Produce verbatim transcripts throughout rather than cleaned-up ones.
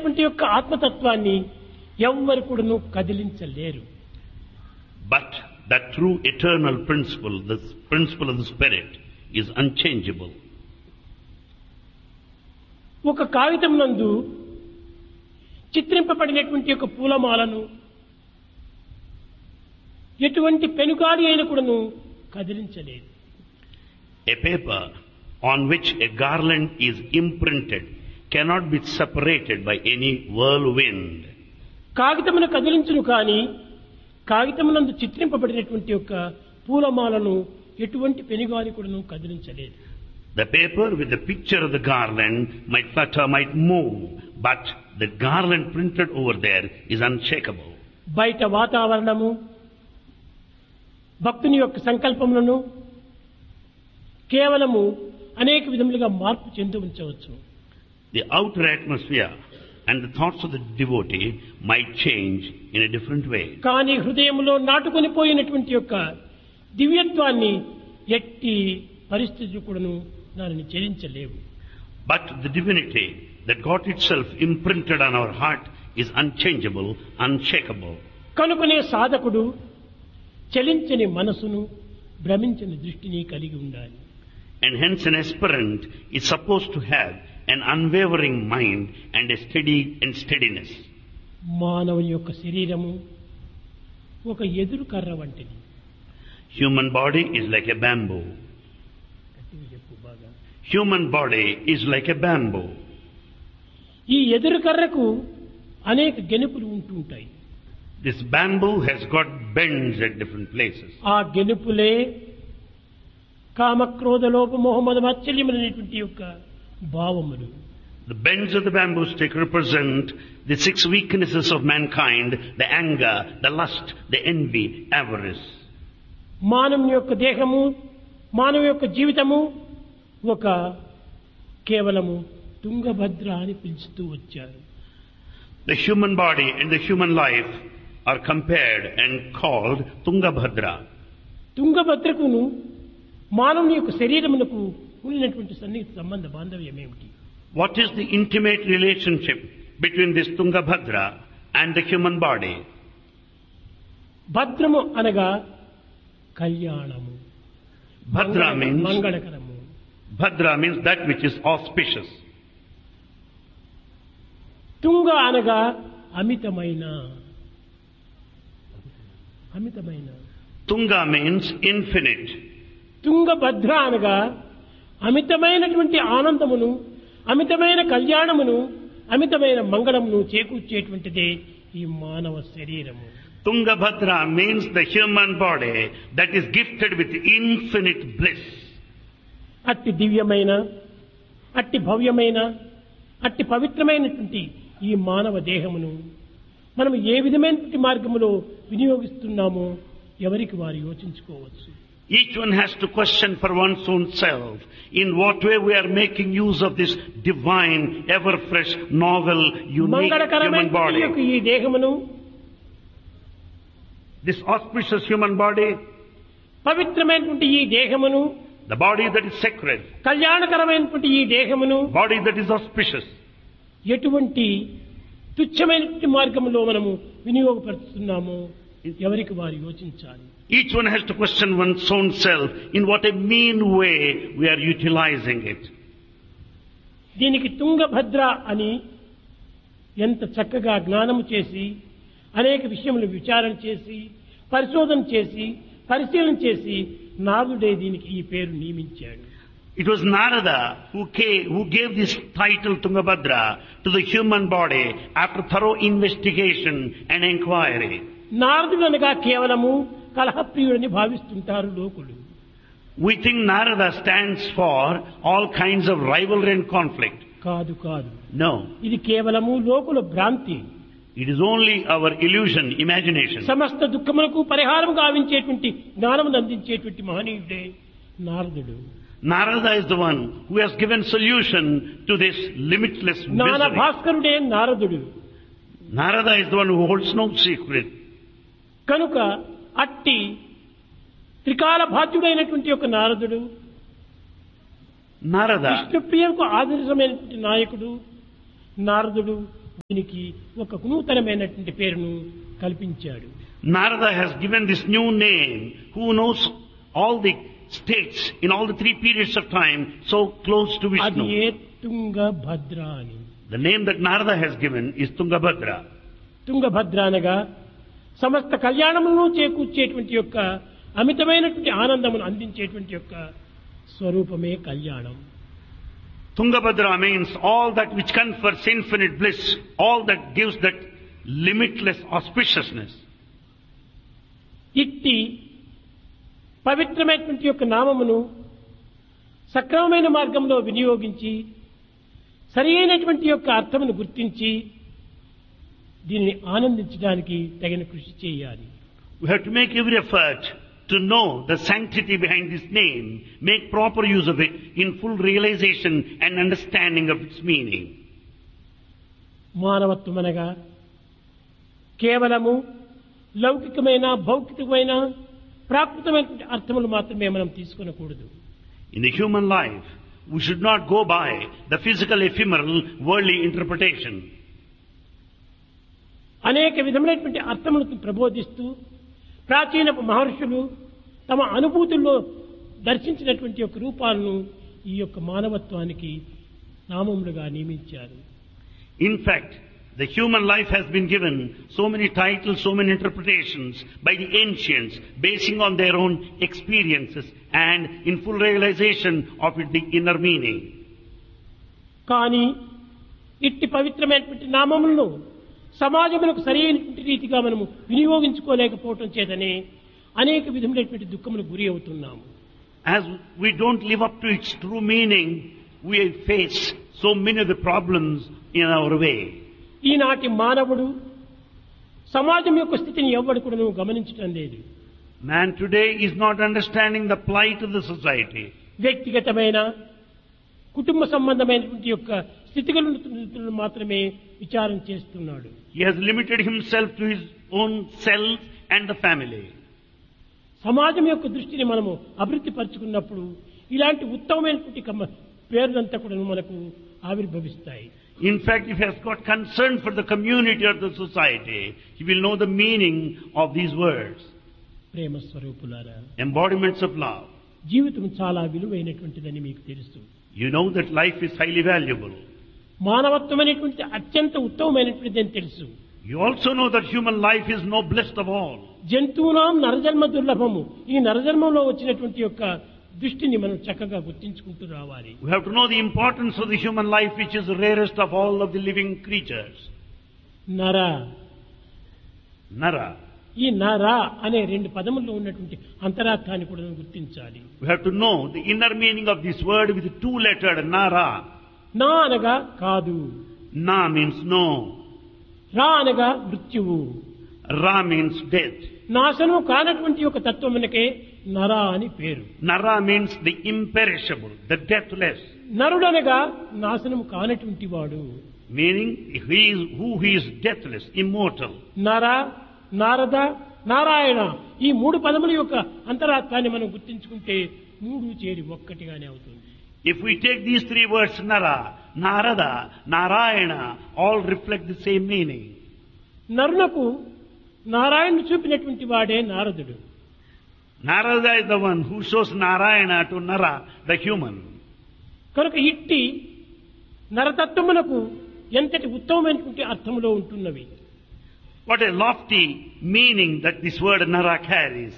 నిజమైనటువంటి యొక్క ఆత్మతత్వాన్ని ఎవ్వరు కూడాను కదిలించలేరు. But that true eternal principle, the principle of the spirit, is unchangeable. ఒక కాగితం నందు చిత్రింపబడినటువంటి యొక్క పూలమాలను ఎటువంటి పెనుగాలి అయిన కూడాను కదిలించలేదు. A paper on which a garland is imprinted cannot be separated by any whirlwind. కాగితమును కదిలించును కానీ కాగితమునందు చిత్రింపబడినటువంటి యొక్క పూలమాలను ఎటువంటి పెనుగాలి కూడాను కదిలించలేదు. The paper with the picture of the garland might flutter, might move, but the garland printed over there is unshakable. బయట వాతావరణము భక్తుని యొక్క సంకల్పములను కేవలము అనేక విధములుగా మార్పు చెంది ఉంచవచ్చు. The outer atmosphere and the thoughts of the devotee might change in a different way. కానీ హృదయంలో నాటుకొని పోయినటువంటి యొక్క దివ్యత్వాన్ని ఎట్టి పరిస్థితులు కూడాను దానిని చెలించలేవు. But the divinity that got itself imprinted on our heart is unchangeable, unshakable. కనుకనే సాధకుడు చలించని మనసును భ్రమించని దృష్టిని కలిగి ఉండాలి. And hence an aspirant is supposed to have an unwavering mind and a steady and steadiness. మానవుని యొక్క శరీరము ఒక ఎదురు కర్ర వంటిది. Human body is like a bamboo. Human body is like a bamboo. ఈ ఎదురు కర్రకు అనేక గెనుపులు ఉంటుంటాయి. This bamboo has got bends at different places. ఆ గెనుపులే కామక్రోధ లోభ మోహ మద మాత్సర్యములైనటువంటి యొక్క భావములు. The bends of the bamboo stick represent the six weaknesses of mankind: the anger, the lust, the envy, avarice. మానవుని యొక్క దేహము మానవ యొక్క జీవితము ఒక కేవలము తుంగభద్ర అని పిలుస్తూ వచ్చారు. The human body and the human life are compared and called Tungabhadra. తుంగభద్రకును మానవుని యొక్క శరీరమునకు ఉన్నటువంటి సన్నిహిత సంబంధ బాంధవ్యం ఏమిటి? What is the intimate relationship between this Tungabhadra and the human body? భద్రము అనగా కళ్యాణము. Bhadra means మంగళకరము. Bhadra means that which is auspicious. తుంగ అనగా అమితమైన అమితమైన. Tunga means infinite. తుంగభద్ర అనగా అమితమైనటువంటి ఆనందమును అమితమైన కళ్యాణమును అమితమైన మంగళమును చేకూర్చేటువంటిదే ఈ మానవ శరీరము. Tungabhadra means the human body that is gifted with infinite bliss. అట్టి దివ్యమైన అట్టి భవ్యమైన అట్టి పవిత్రమైనటువంటి ఈ మానవ దేహమును మనం ఏ విధమైనటువంటి మార్గములో వినియోగిస్తున్నామో ఎవరికి వారు యోచించుకోవచ్చు. Each one has to question for one's own self in what way we are making use of this divine, ever fresh, novel, unique human body. ఈ దేహమును This auspicious human body, పవిత్రమైనటువంటి ఈ దేహమును, the body that is sacred, కళ్యాణకరమైనటువంటి ఈ దేహమును, body that is auspicious, ఎటువంటి తుచ్చమైనటువంటి మార్గంలో మనము వినియోగపరుస్తున్నామో ఎవరికి వారు యోచించాలి. Each one has to question one's own self in what a mean way we are utilizing it. దీనికి తుంగభద్ర అని ఎంత చక్కగా జ్ఞానము చేసి అనేక విషయములు విచారణ చేసి పరిశోధన చేసి పరిశీలన చేసి నారదుడే దీనికి ఈ పేరు నియమించాడు. It was Narada who, came, who gave this title Tungabhadra to the human body after thorough investigation and inquiry. నారదుడు అనగా కేవలము కలహప్రియుడని భావిస్తుంటారు లోకులు. We think Narada stands for all kinds of rivalry and conflict. కాదు కాదు. No. ఇది కేవలము లోకుల భ్రాంతి. It is only our illusion, imagination. సమస్త దుఃఖములకు పరిహారం గావించేటువంటి జ్ఞానమును అందించేటువంటి మహనీయుడే నారదుడు. Narada is the one who has given solution to this limitless జ్ఞాన misery. భాస్కరుడే నారదుడు. Narada is the one who holds no secret. కనుక అట్టి త్రికాల బాధ్యుడైనటువంటి ఒక నారదుడు, Narada, విష్ణుప్రియకు ఆదర్శమైనటువంటి నాయకుడు నారదుడు దీనికి ఒక నూతనమైనటువంటి పేరును కల్పించాడు. Narada has given this new name, who knows all the states in all the three periods of time so close to అది Vishnu. ఏ తుంగభద్ర అని. The name that Narada has given is Tungabhadra. Tungabhadra అనగా సమస్త కళ్యాణములను చేకూర్చేటువంటి యొక్క అమితమైనటువంటి ఆనందమును అందించేటువంటి యొక్క స్వరూపమే కళ్యాణం. Tungabhadra means all that which confers infinite bliss, all that gives that limitless auspiciousness. ఇట్టి పవిత్రమైనటువంటి యొక్క నామమును సక్రమమైన మార్గంలో వినియోగించి సరి అయినటువంటి యొక్క అర్థమును గుర్తించి దీనిని ఆనందించడానికి తగిన కృషి చేయాలి. We have to make every effort to know the sanctity behind this name, make proper use of it in full realization and understanding of its meaning. మానవత్వం అనగా కేవలము లౌకికమైన భౌతికమైన ప్రాకృతమైనటువంటి అర్థములు మాత్రమే మనం తీసుకొనకూడదు. In the human life, we should not go by the physical, ephemeral, worldly interpretation. అనేక విధములైనటువంటి అర్థములను ప్రబోధిస్తూ ప్రాచీన మహర్షులు తమ అనుభూతుల్లో దర్శించినటువంటి యొక్క రూపాలను ఈ యొక్క మానవత్వానికి నామములుగా నియమించారు. In fact, the human life has been given so many titles, so many interpretations by the ancients, basing on their own experiences and in full realization of it, the inner meaning. కానీ ఇట్టి పవిత్రమైనటువంటి నామములను సమాజములకు సరైనటువంటి రీతిగా మనము వినియోగించుకోలేకపోవటం చేతనే అనేక విధములైనటువంటి దుఃఖములకు గురి అవుతున్నాము. As we don't live up to its true meaning, we face so many of the problems in our way. ఈనాటి మానవుడు సమాజం యొక్క స్థితిని ఎవ్వడు కూడా గమనించటం లేదు. Man today is not understanding the plight of the society. వ్యక్తిగతమైన కుటుంబ సంబంధమైనటువంటి యొక్క స్థితిగతులను మాత్రమే విచారం చేస్తున్నాడు. He has limited himself to his own self and the family. సమాజం యొక్క దృష్టిని మనము అభివృద్ధి పరుచుకున్నప్పుడు ఇలాంటి ఉత్తమమైనటువంటి పేర్లంతా కూడా మనకు ఆవిర్భవిస్తాయి. In fact, if he has got concern for the community or the society, he will know the meaning of these words. ప్రేమ స్వరూపులారా, embodiments of love. జీవితం చాలా విలువైనటువంటిదని మీకు తెలుసు. You know that life is highly valuable. మానవత్వం అనేటువంటి అత్యంత ఉత్తమమైనటువంటిదని తెలుసు. You also know that human life is noblest of all. జంతువునాం నరజన్మ దుర్లభము. ఈ నరజన్మంలో వచ్చినటువంటి యొక్క దృష్టిని మనం చక్కగా గుర్తించుకుంటూ రావాలి. We have to know the importance of the human life, which is the rarest of all of the living creatures. నర Nara. ఈ నర అనే రెండు పదముల్లో ఉన్నటువంటి అంతరార్థాన్ని కూడా గుర్తించాలి. We have to know the inner meaning of this word with the two-lettered Nara. నా అనగా కాదు. Na means no. రా అనగా మృత్యువు. Ra means death. నాశనం కానటువంటి ఒక తత్వమునకే నర అని పేరు. Nara means the imperishable, the deathless. నరుడనగా నాశనం కానటువంటి వాడు. Meaning, he is who he is deathless, immortal. నర, నారద, నారాయణ ఈ మూడు పదముల యొక్క అంతరార్థాన్ని మనం గుర్తించుకుంటే మూడు చేరి ఒక్కటిగానే అవుతుంది. If we take these three words, Nara, Narada, Narayana, all reflect the same meaning. నరునకు నారాయణుడు చూపినటువంటి వాడే నారదుడు. Narada is the one who shows Narayana to Nara, the human. కనుక ఇట్టి నరతత్వమునకు ఎంతటి ఉత్తమమైనటువంటి అర్థములో ఉంటున్నవి. What a lofty meaning that this word Nara carries.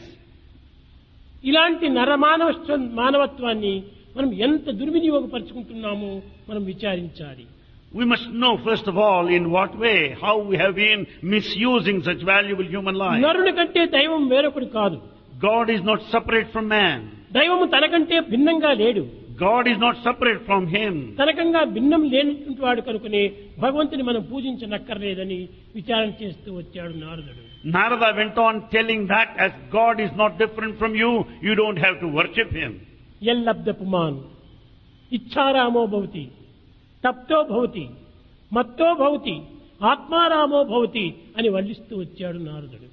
ఇలాంటి నరమానవ మానవత్వాన్ని మనం ఎంత దుర్వినియోగపరుచుకుంటున్నామో మనం విచారించాలి. We must know first of all in what way, how we have been misusing such valuable human life. నరుని కంటే దైవం వేరొకడు కాదు. God is not separate from man. దైవము తనకంటే భిన్నంగా లేడు. God is not separate from him. తనకంగా భిన్నం లేనటువంటి వాడు కనుకనే భగవంతుని మనం పూజించనక్కర్లేదని విచారణ చేస్తూ వచ్చాడు నారదుడు. Narada went on telling that as God is not different from you, you don't have to worship him. ఎల్లబ్ద పుమాన్ ఇచ్ఛారామో భవతి తప్తో భవతి మత్తో భవతి ఆత్మారామో భవతి అని వర్ణిస్తూ వచ్చాడు నారదుడు.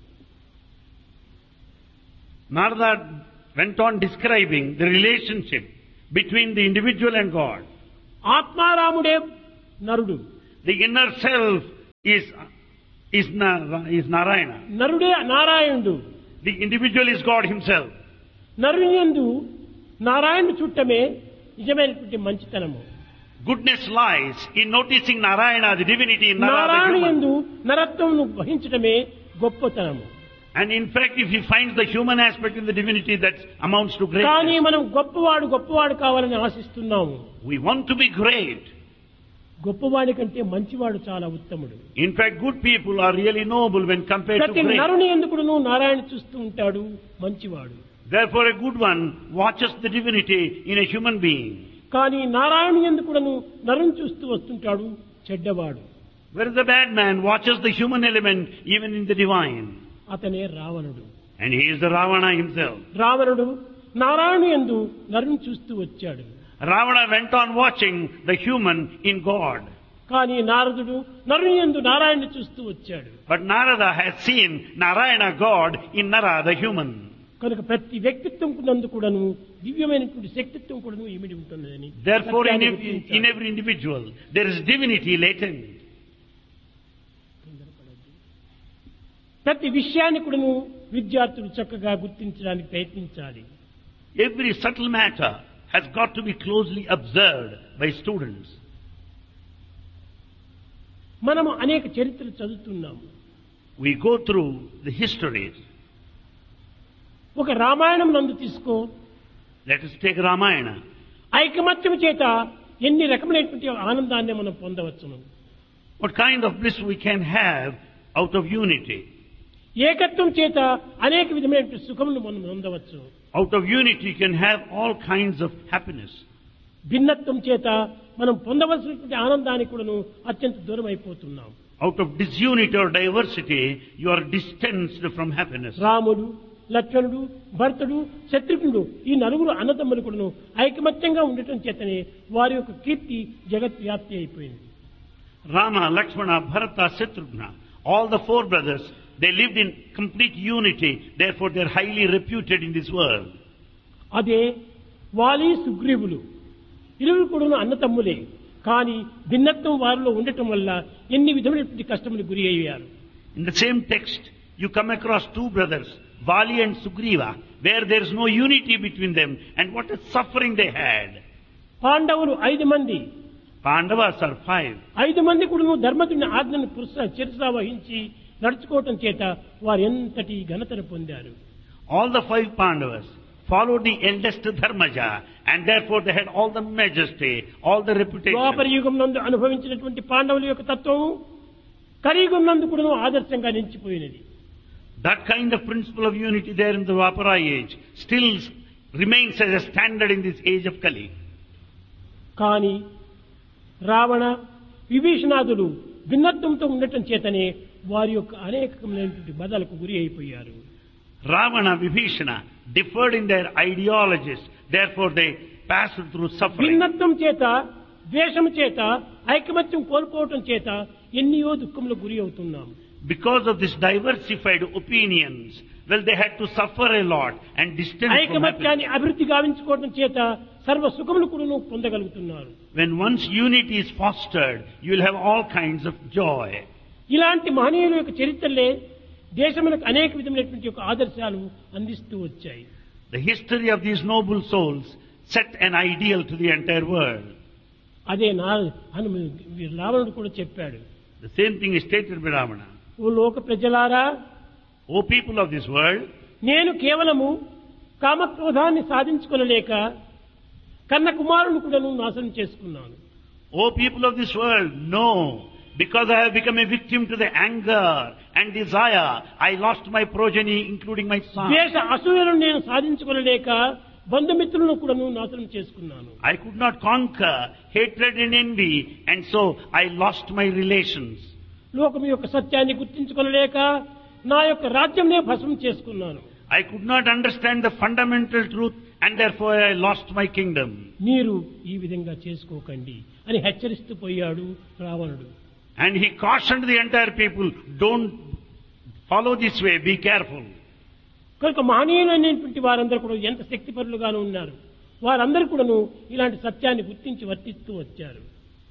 Narada went on describing the relationship between the individual and God. ఆత్మారాముడే నరుడు, The inner self is, is, Na- is Narayana. నరుడే నారాయణుడు. The individual is God himself. నరుని యందు నారాయణుడు చుట్టమే నిజమైనటువంటి మంచితనము. Goodness lies in noticing Narayana, the divinity in Nara, the నారాయణుని human. యందు నరత్వమును వహించడమే గొప్పతనము. And in fact, if he finds the human aspect in the divinity, that amounts to కానీ greatness. మనం గొప్పవాడు గొప్పవాడు కావాలని ఆశిస్తున్నాము. We want to be great. గొప్పవాడి కంటే మంచివాడు చాలా ఉత్తముడు. In fact, good people are really noble when compared to ప్రతి great. నరుని ఎందుకును నారాయణ చూస్తూ ఉంటాడు మంచివాడు. Therefore, a good one watches the divinity in a human being. కానీ నారాయణ ఎందుకును నరుని చూస్తూ వస్తుంటాడు చెడ్డవాడు. Whereas the bad man watches the human element even in the divine. అతనే రావణుడు. And he is the Ravana himself. రావణుడు నారాయణ యందు నరుని చూస్తూ వచ్చాడు. Ravana went on watching the human in God. కానీ నారదుడు నరుని యందు నారాయణుని చూస్తూ వచ్చాడు. But Narada has seen Narayana God in Nara, the human. కనుక ప్రతి వ్యక్తిత్వం నందు కూడాను దివ్యమైనటువంటి శక్తిత్వం కూడాను ఇమిడి ఉంటుందని Therefore, in సత్యాన్ని every, గుర్తించాలి. in every individual, there is divinity latent. ప్రతి విషయాన్ని కూడాను విద్యార్థులు చక్కగా గుర్తించడానికి ప్రయత్నించాలి. Every subtle matter has got to be closely observed by students. మనము అనేక చరిత్రలు చదువుతున్నాము. We go through the histories. ఒక రామాయణం నందు తీసుకో, Let us take Ramayana. ఐకమత్యం చేత ఎన్ని రకమైనటువంటి ఆనందాన్ని మనం పొందవచ్చును. What kind of bliss we can have out of unity? ఏకత్వం చేత అనేక విధమైనటువంటి సుఖములు మనం పొందవచ్చు. Out of unity you can have all kinds of happiness. భిన్నత్వం చేత మనం పొందవలసినటువంటి ఆనందానికి కూడాను అత్యంత దూరం అయిపోతున్నాం. Out of disunity or diversity, you are distanced from happiness. రాముడు, లక్ష్మణుడు, భరతుడు, శత్రుఘ్నుడు ఈ నలుగురు అన్నదమ్ములు కూడాను ఐకమత్యంగా ఉండటం చేతనే వారి యొక్క కీర్తి జగత్ వ్యాప్తి అయిపోయింది. Rama, Lakshmana, Bharata, Shatrughna, all the four brothers, they lived in complete unity, therefore they are highly reputed in this world. అదే వాలి సుగ్రీవులు ఇరువురు కూడాను అన్నతమ్ములే, కానీ భిన్నత్వం వారిలో ఉండటం వల్ల ఎన్ని విధమైనటువంటి కష్టములు గురి అయ్యారు. In the same text, you come across two brothers, Vali and Sugriva, where there is no unity between them, and what a suffering they had. పాండవులు ఐదు మంది, Pandavas are five. ఐదు మంది కూడాను ధర్మజుని ఆజ్ఞను పురుష శిరసా వహించి నడుచుకోవటం చేత వారు ఎంతటి ఘనతను పొందారు. All the five Pandavas followed the eldest Dharmaja, and therefore they had all the majesty, all the reputation. ద్వాపర యుగం నందు అనుభవించినటువంటి పాండవుల యొక్క తత్వం కలియుగం నందు కూడాను ఆదర్శంగా నిలిచిపోయినది. That kind of principle of unity there in the Dwapara age still remains as a standard in this age of Kali. కానీ రావణ విభీషణాదులు భిన్నత్వంతో ఉండటం చేతనే వారి యొక్క అనేకమైనటువంటి బదలకు గురి అయిపోయారు. Ravana, Vibhishana differed in their ideologies, therefore they passed through suffering. భిన్నత్వం చేత, ద్వేషం చేత, ఐకమత్యం కోల్పోవటం చేత ఎన్నో దుఃఖములకు గురి అవుతున్నాము. Because of this diversified opinions, well, they had to suffer a lot and distance from ఐకమత్యాన్ని happiness. అభివృద్ధి గావించుకోవటం చేత సర్వ సుఖములు కూడా పొందగలుగుతున్నారు. When once unity is fostered, you will have all kinds of joy. ఇలాంటి మహనీయుల యొక్క చరిత్రలే దేశములకు అనేక విధమైనటువంటి యొక్క ఆదర్శాలు అందిస్తూ వచ్చాయి. The history of these noble souls set an ideal to the entire world. అదే నా హనుమ రావణుడు కూడా చెప్పాడు. The same thing is stated by Ravana. ఓ లోక ప్రజలారా, O people of this world, నేను కేవలము కామక్రోధాన్ని సాధించుకొనలేక కన్న కుమారుని కూడా నాశనం చేసుకున్నాను. O people of this world, no. Because I have become a victim to the anger and desire, I lost my progeny, including my son. ద్వేష అసూయలను నేను సాధించుకొనలేక బంధుమిత్రులను కూడా నాశనం చేసుకున్నాను. I could not conquer hatred and envy, and so I lost my relations. లోకం యొక్క సత్యాన్ని గుర్తించుకొనలేక నా యొక్క రాజ్యంనే భస్మం చేసుకున్నాను. I could not understand the fundamental truth, and therefore I lost my kingdom. మీరు ఈ విధంగా చేసుకోకండి అని హెచ్చరిస్తూ పోయాడు రావణుడు. And he cautioned the entire people, don't follow this way, be careful. కనుక మహనీయులైనటువంటి వారందరూ కూడా ఎంత శక్తిపరులుగాను ఉన్నారు. వారందరూ కూడాను ఇలాంటి సత్యాన్ని గుర్తించి వర్తిస్తూ వచ్చారు.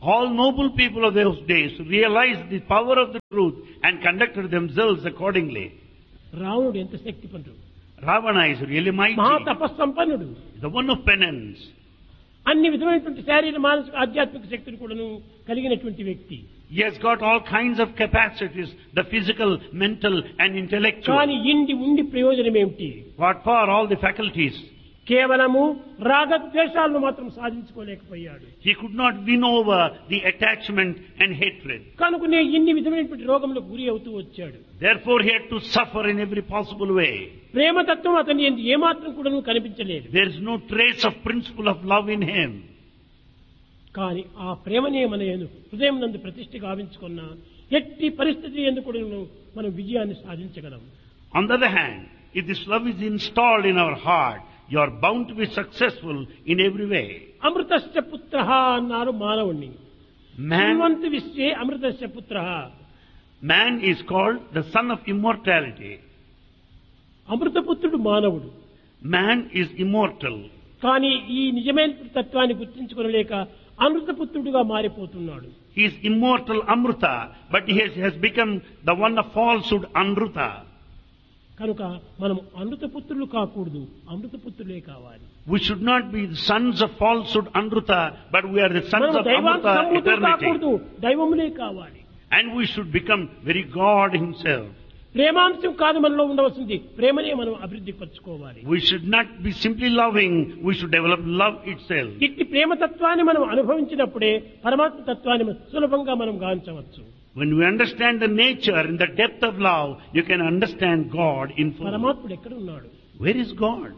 All noble people of those days realized the power of the truth and conducted themselves accordingly. రావణుడు ఎంత శక్తిపంతుడు, Ravana is really మహా mighty, తపస్సంపన్నుడు, the one of penance. అన్ని విధమైనటువంటి శారీర మానసిక ఆధ్యాత్మిక శక్తిని కూడాను కలిగినటువంటి వ్యక్తి. He has got all kinds of capacities, the physical, mental and intellectual. కానీ ఇండి ఉండి ప్రయోజనం ఏమిటి? What for all the faculties? కేవలము రాగద్వేషాలను మాత్రం సాధించుకోలేకపోయాడు. He could not win over the attachment and hatred. కనుకనే ఇన్ని విధమైనటువంటి రోగములకు గురి అవుతూ వచ్చాడు. Therefore he had to suffer in every possible way. ప్రేమతత్వం అతని యందు ఏమాత్రం కూడాను కనిపించలేదు. There is no trace of principle of love in him. కానీ ఆ ప్రేమనే మన యందు హృదయం నందు ప్రతిష్ఠ గావించుకున్న ఎట్టి పరిస్థితి యందు కూడాను మనం విజయాన్ని సాధించగలం. On the other hand, if this love is installed in our heart, you are bound to be successful in every way. అమృతస్య పుత్రః అన్నారు మానవుణ్ణి. Man, Srimantha విశ్వే అమృతస్య పుత్రః. man is called the son of immortality. అమృతపుత్రుడు మానవుడు. Man is immortal. కానీ ఈ నిజమైన తత్వాన్ని గుర్తించుకోలేక అమృతపుత్రుడుగా మారిపోతున్నాడు. He is immortal Amruta, but he has, has become the one of falsehood Anruta. కనుక మనం అమృతపుత్రులు కాకూడదు, అమృతపుత్రులే కావాలి. We should not be the sons of falsehood Anruta, but we are the sons మనం of దైవాంశ Amruta సంభూతులు eternity. కాకూడదు, దైవములే కావాలి. And we should become very God himself. ప్రేమాంశం కాదు మనలో ఉండవలసింది, ప్రేమనే మనం అభివృద్ధి పరచుకోవాలి. We should not be simply loving, we should develop love itself. ఇట్టి ప్రేమతత్వాన్ని మనం అనుభవించినప్పుడే పరమాత్మ తత్వాన్ని సులభంగా మనం గాంచవచ్చు. When we understand the nature and the depth of love, you can understand God in full. పరమాత్ముడు ఎక్కడ ఉన్నాడు? Where is God?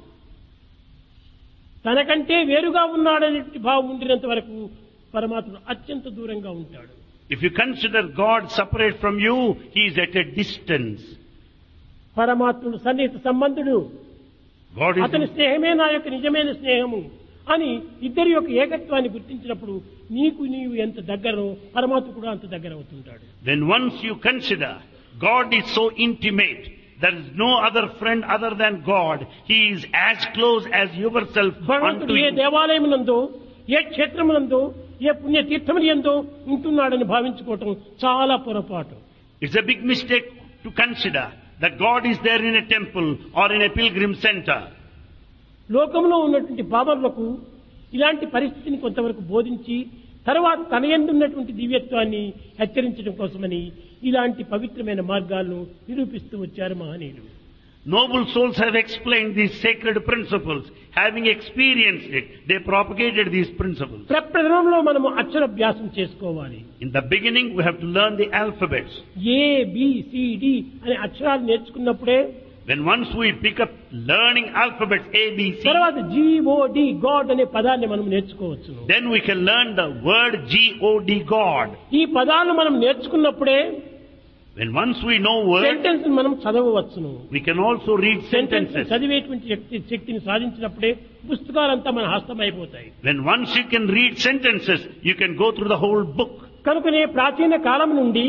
తనకంటే వేరుగా ఉన్నాడనే భావం ఉండినంత వరకు పరమాత్ముడు అత్యంత దూరంగా ఉంటాడు. If you consider God separate from you, he is at a distance. పరమాత్ముడు సన్నిహిత సంబంధుడు. God is అతని స్నేహమే నా యొక్క నిజమైన స్నేహము అని ఇద్దరి యొక్క ఏకత్వాన్ని గుర్తించినప్పుడు నీకు నీవు ఎంత దగ్గరో పరమాత్మ కూడా అంత దగ్గర అవుతుంటాడు. Then once you consider God is so intimate, there is no other friend other than God. He is as close as yourself భగవంతుడు unto ఏ you. దేవాలయమునందో ఏ క్షేత్రమునందో ఏ పుణ్య తీర్థములందో ఉంటున్నాడని భావించుకోవటం చాలా పొరపాటు. It's a big mistake to consider that God is there in a temple or in a pilgrim center. లోకంలో ఉన్నటువంటి పాపరులకు ఇలాంటి పరిస్థితిని కొంతవరకు బోధించి తర్వాత తన యందు ఉన్నటువంటి దివ్యత్వాన్ని హెచ్చరించడం కోసమని ఇలాంటి పవిత్రమైన మార్గాలను నిరూపిస్తూ వచ్చారు మహనీయులు. Noble souls have explained these sacred principles. Having experienced it, they propagated these principles. ప్రప్రథమంలో మనము అక్షరాభ్యాసం చేసుకోవాలి. In the beginning, we have to learn the alphabets. A B C D అనే అక్షరాలు నేర్చుకున్నప్పుడే When once we pick up learning alphabets A, B, C, తర్వాత G O D God అనే పదాన్ని మనం నేర్చుకోవచ్చు. then we can learn the word G O D, God. ఈ పదాలు మనం నేర్చుకున్నప్పుడే When once we know words, sentence మనం చదవవచ్చును. we can also read sentence sentences. చదివేటువంటి శక్తి శక్తిని సాధించినప్పుడే పుస్తకాలంతా మన హస్తమైపోతాయి. When once you can read sentences, you can go through the whole book. కనుకనే ప్రాచీన కాలం నుండి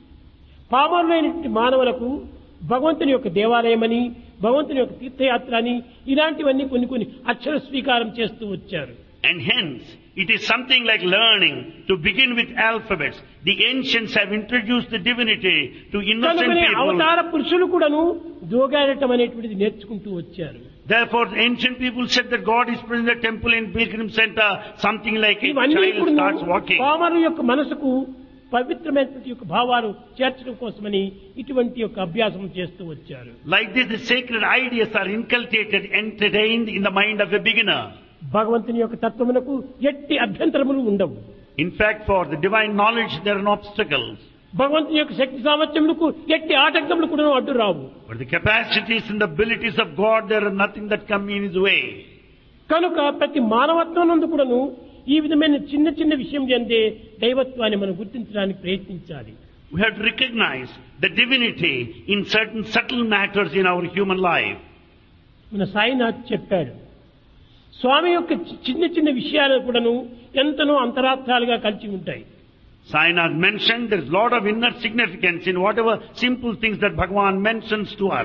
పామరులైనటువంటి మానవులకు భగవంతుని యొక్క దేవాలయమని భగవంతుని యొక్క తీర్థయాత్ర అని ఇలాంటివన్నీ కొన్ని కొన్ని అక్షర స్వీకారం చేస్తూ వచ్చారు. And hence, it is something like learning to begin with alphabets. The ancients have introduced the divinity to innocent కనుకనే people. అవతార పురుషులు కూడాను దోగాడటం అనేటువంటిది నేర్చుకుంటూ వచ్చారు. Therefore, the ancient people said that God is present in the temple in pilgrim center, something like a ఇవన్నీ child కూడాను starts walking. పామరుల యొక్క మనసుకు పవిత్రమైనటువంటి యొక్క భావాలు చేర్చడం కోసమని ఇటువంటి యొక్క అభ్యాసం చేస్తూ వచ్చారు. Like this, the sacred ideas are inculcated, entertained in the mind of a beginner. భగవంతుని యొక్క తత్వమునకు ఎట్టి అభ్యంతరములు ఉండవు. In fact, for the divine knowledge, there are no obstacles. భగవంతుని యొక్క శక్తి సామర్థ్యములకు ఎట్టి ఆటంకములు కూడా అడ్డు రావు. But the capacities and the abilities of God, there are nothing that come in his way. కనుక ప్రతి మానవత్వం నందు కూడాను ఈ విధమైన చిన్న చిన్న విషయం చెందే దైవత్వాన్ని మనం గుర్తించడానికి ప్రయత్నించాలి. We have to recognize the divinity in certain subtle matters in our human life. మన సాయినాథ్ చెప్పాడు, స్వామి యొక్క చిన్న చిన్న విషయాలు కూడాను ఎంతనో అంతరార్థాలుగా కలిసి ఉంటాయి. Sainath mentioned there is a lot of inner significance in whatever simple things that Bhagavan mentions to us.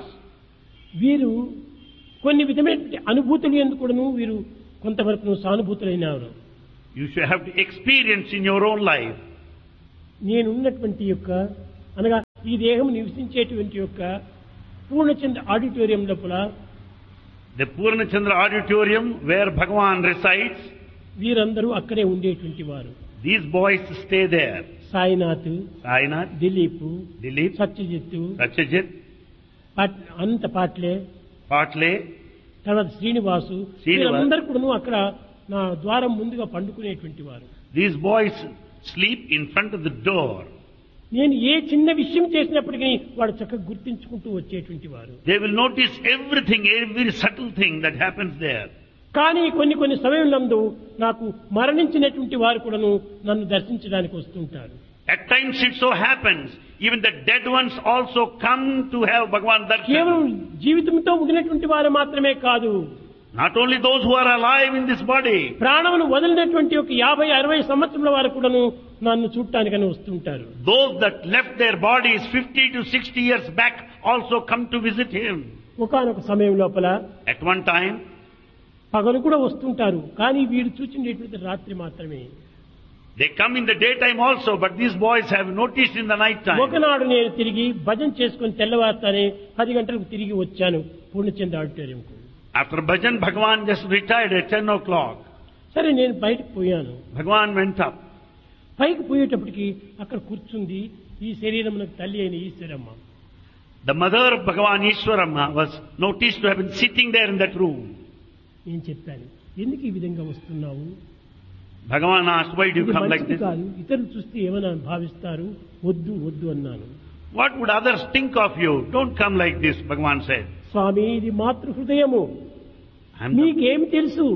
వీరు కొన్ని విధమైన అనుభూతులు ఎందుకు కూడాను వీరు కొంతవరకు సానుభూతులైనారు. You should have to experience in your own life. నేనున్నటువంటి యొక్క అనగా ఈ దేహం నివసించేటువంటి యొక్క పూర్ణచంద్ర ఆడిటోరియం లోపల The Purnachandra auditorium where Bhagavan resides, వీరందరూ అక్కడే ఉండేటువంటి వారు. these boys stay there. Sainath, Sainath, Dilip, Dilip, Satyajit, Satyajit, pot- Anantha పాట్లే, Patle, తర్వాత శ్రీనివాసు, శ్రీనివాస్. వీరందరూ కూడా అక్కడ నా ద్వారం ముందుగా పండుకునేటువంటి వారు. these boys sleep in front of the door. నేను ఏ చిన్న విషయం చేసినప్పటికీ వాడు చక్కగా గుర్తించుకుంటూ వచ్చేటువంటి వారు. They will notice everything, every subtle thing that happens there. కానీ కొన్ని కొన్ని సమయంలో నాకు మరణించినటువంటి వారు కూడాను నన్ను దర్శించడానికి వస్తుంటారు. At times it so happens, even the dead ones also come to have Bhagavan కేవలం darshan. జీవితంతో ముగినటువంటి వారు మాత్రమే కాదు, Not only those who are alive in this body, ప్రాణమును వదిలినటువంటి ఒక యాభై అరవై సంవత్సరాల వారు కూడాను నన్ను చూడటానికని వస్తుంటారు. those that left their bodies fifty to sixty years back also come to visit him. ఒకానొక సమయం లోపల At one time, పగలు కూడా వస్తుంటారు, కానీ వీడు చూచినటువంటి రాత్రి మాత్రమే. they come in the daytime also, but these boys have noticed in the night time. ఒకనాడు నేను తిరిగి భజన చేసుకుని తెల్లవారుతానే పది గంటలకు తిరిగి వచ్చాను Purnachandra ఆడిటోరియంకు. After bhajan, Bhagavan just retired at ten o'clock. సరే నేను బయటకు పోయాను. Bhagavan went up. పైకి పోయేటప్పటికి అక్కడ కూర్చుంది ఈ శరీరమునకు తల్లి అయిన Eshwaramma. The mother of Bhagavan Ishwaramma was noticed to have been sitting there in that room. నేను చెప్పాను, ఎందుకు ఈ విధంగా వస్తున్నావు? Bhagavan asked, why do you ఇది come like మంచిది this? కాదు, ఇతరులు చూస్తే ఏమైనా భావిస్తారు, వద్దు వద్దు అన్నాను. What would others think of you? Don't come like this, Bhagavan said. స్వామి, ఇది మాతృ హృదయము, I'm the... మీకేమి తెలుసు?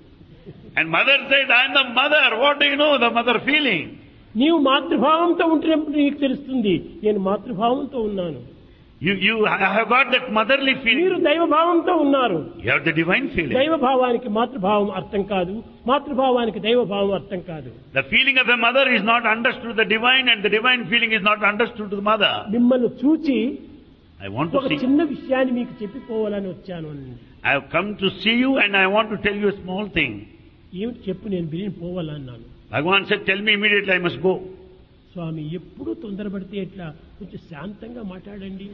And mother said, I am the mother. What do you know, the mother feeling? నీవు మాతృభావంతో ఉంటున్నప్పుడు నీకు తెలుస్తుంది, నేను మాతృభావంతో ఉన్నాను. You, you have got that motherly మీరు feeling. దైవభావంతో ఉన్నారు. You have the divine feeling. దైవభావానికి మాతృభావం అర్థం కాదు, మాతృభావానికి దైవభావం అర్థం కాదు. The feeling of the mother is not understood to the divine, and the divine feeling is not understood to the mother. మిమ్మల్ని చూచి I want ఒక to see. చిన్న విషయాన్ని మీకు చెప్పిపోవాలని వచ్చాను అని. I have come to see you, and I want to tell you a small thing. ఏమిటి చెప్పు, నేను బిరిని పోవాలన్నాను. Bhagavan said, tell me immediately, I must go. స్వామి, ఎప్పుడూ తొందరపడితే ఎట్లా, కొంచెం శాంతంగా మాట్లాడండి.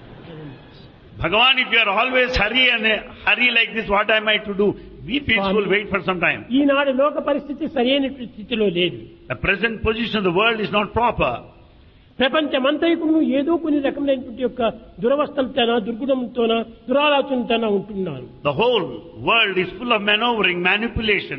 Bhagavan, if you are always hurry and uh, hurry like this, what am I to do? Be peaceful, Swami. wait for some time. ఈనాడు లోక పరిస్థితి సరైన స్థితిలో లేదు. The present position of the world is not proper. ప్రపంచమంతైకును ఏదో కొన్ని రకమైనటువంటి యొక్క దురవస్థలతోనా, దుర్గుణంతోనా, దురాలోచనతోనా ఉంటున్నారు. The whole world is full of maneuvering, manipulation.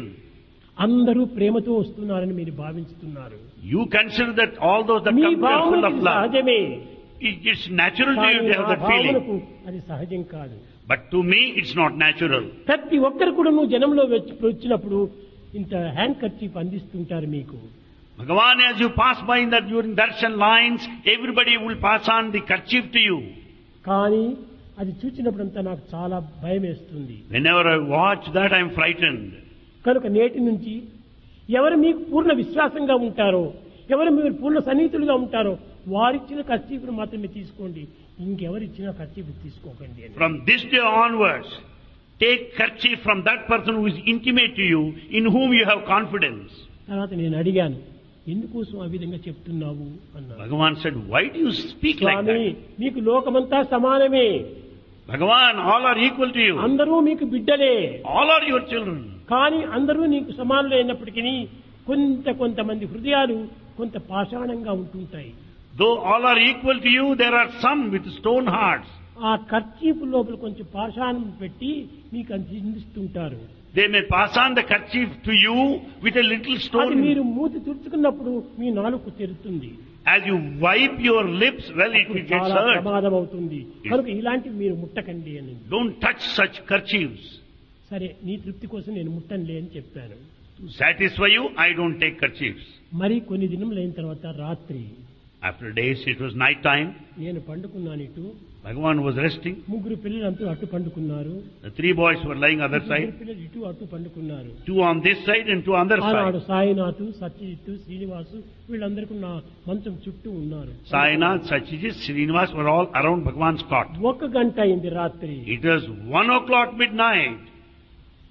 అందరూ ప్రేమతో వస్తున్నారని మీరు భావిస్తున్నారు. You consider that all those that me come to you are full భావనకు of ఇది love. సహజమే, It- It's natural to you కానీ to have ఆ that feeling. భావనకు అది సహజం కాదు. But to me, it's not natural. ప్రతి ఒక్కరు కూడా నువ్వు జనంలో వచ్చి- వచ్చినప్పుడు ఇంత హ్యాండ్ కర్చీఫ్ అందిస్తుంటారు మీకు. Bhagavan, as you pass by in the during darshan lines, everybody will pass on the kerchief to you. కానీ అది చూసినప్పుడంతా నాకు చాలా భయం వేస్తుంది. Whenever I watch that, I am frightened. కనుక నేటి నుంచి ఎవరు మీకు పూర్ణ విశ్వాసంగా ఉంటారో, ఎవరు మీరు పూర్ణ సన్నిహితులుగా ఉంటారో వారిచ్చిన ఖర్చీపును మాత్రమే తీసుకోండి, ఇంకెవరిచ్చిన ఖర్చీపు తీసుకోకండి అని. From this day onwards, take kerchief from that person who is intimate to you, in whom you have confidence. తర్వాత నేను అడిగాను, ఎందుకోసం ఆ విధంగా చెప్తున్నావు అన్నాను. Bhagavan said, why do you speak like Swamy, that? మీకు లోకమంతా సమానమే, Bhagavan, all are equal to you. అందరూ మీకు బిడ్డలే, All are your children. కానీ అందరూ నీకు సమానులు అయినప్పటికీ కొంత కొంతమంది హృదయాలు కొంత పాషాణంగా ఉంటుంటాయి. Though all are equal to you, there are some with stone hearts. ఆ ఖర్చీపు లోపల కొంచెం పాషాణం పెట్టి మీకు అందిస్తుంటారు. They may pass on the kerchief to you with a little అది stone. మీరు మూతి తుడుచుకున్నప్పుడు మీ నాలుగు తెరుతుంది, As you wipe your lips, well, it అప్పుడు will get చాలా hurt. ప్రమాదం అవుతుంది. కనుక ఇలాంటివి మీరు ముట్టకండి అని. Don't touch such kerchiefs. సరే, నీ తృప్తి కోసం నేను ముట్టనులే అని చెప్పాను. To satisfy you, I don't take kerchiefs. మరి కొన్ని దినములు అయిన తర్వాత రాత్రి After days, it was night time. నేను పండుకున్నాను. ఇటు Bhagavan was resting. ముగ్గురు పిల్లలంతా అటు పండుకున్నారు, The three boys were lying other ముగ్గురు side. పిల్లలు ఇటు అటు పండుకున్నారు. Two on this side and two on other ఆనాడు side. సాయినాథ్, సత్యజిత్, శ్రీనివాసు వీళ్ళందరికీ నా మంచం చుట్టూ ఉన్నారు. Sainath, Satyajit, Srinivas were all around Bhagavan's cot. ఒక గంట అయింది రాత్రి. It was one o'clock midnight.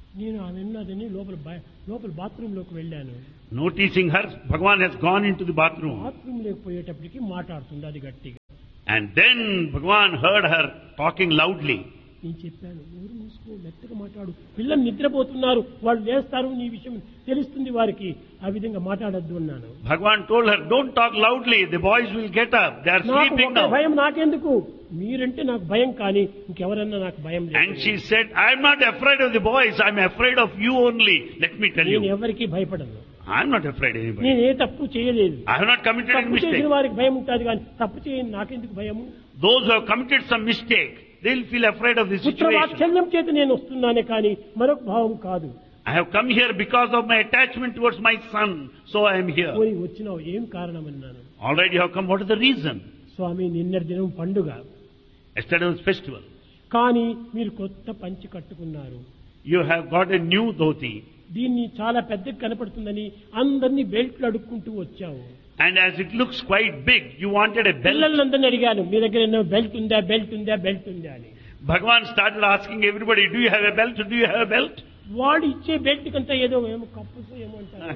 నేను ఆమె ఉన్నదని లోపల బయ- లోపల బాత్రూమ్ లోకి వెళ్ళాను. Noticing her, Bhagavan has gone into the bathroom. Bathroom లోకి పోయేటప్పటికి మాట్లాడుతుంది అది గట్టిగా. And then Bhagavan heard her talking loudly. నేను చెప్పాను, ఊరు మూసుకో, మెత్తగా మాట్లాడు, పిల్లలు నిద్రపోతున్నారు, వాళ్ళు లేస్తారు, నీ విషయం తెలుస్తుంది వారికి, ఆ విధంగా మాట్లాడద్దు అన్నాను. Bhagavan told her, don't talk loudly, the boys will get up, they are నాకు sleeping ఒక now. భయం నాకెందుకు, మీరంటే నాకు భయం, కానీ ఇంకెవరన్నా నాకు భయం And లేదు. she said, I am not afraid of the boys, I am afraid of you only. Let me tell నేను you, ఎవరికి భయపడను, I am not afraid of anybody. నేను ఏ తప్పు చేయలేదు. I have not committed any తప్పు చేసిన mistake. వారికి భయం ఉంటుంది, కానీ తప్పు చేయని నాకెందుకు భయము. Those who have committed some mistake, they will feel afraid of the situation. పుత్రవాత్సల్యం చేత నేను వస్తున్నానే కానీ మరొక భావం కాదు. I have come here because of my attachment towards my son, so I am here. పోయి వచ్చినావు, ఏం కారణం అన్నాను. Already you have come, what is the reason? స్వామి, నిన్నటి దినం పండుగ, Yesterday was festival. కానీ మీరు కొత్త పంచి కట్టుకున్నారు, You have got a new dhoti. దీన్ని చాలా పెద్దగా కనపడుతుందని అందరినీ బెల్ట్లు అడుక్కుంటూ వచ్చావు. And as it looks quite big, you wanted a belt. పిల్లలందరినీ అడిగాను, మీ దగ్గర ఏమో బెల్ట్ ఉందా, బెల్ట్ ఉందా, బెల్ట్ ఉందా అని. Bhagavan started asking everybody, do you have a belt? Do you have a belt? వాడు ఇచ్చే బెల్ట్ కంతా ఏదో ఏమో కప్పుసో ఏమో అంటారు,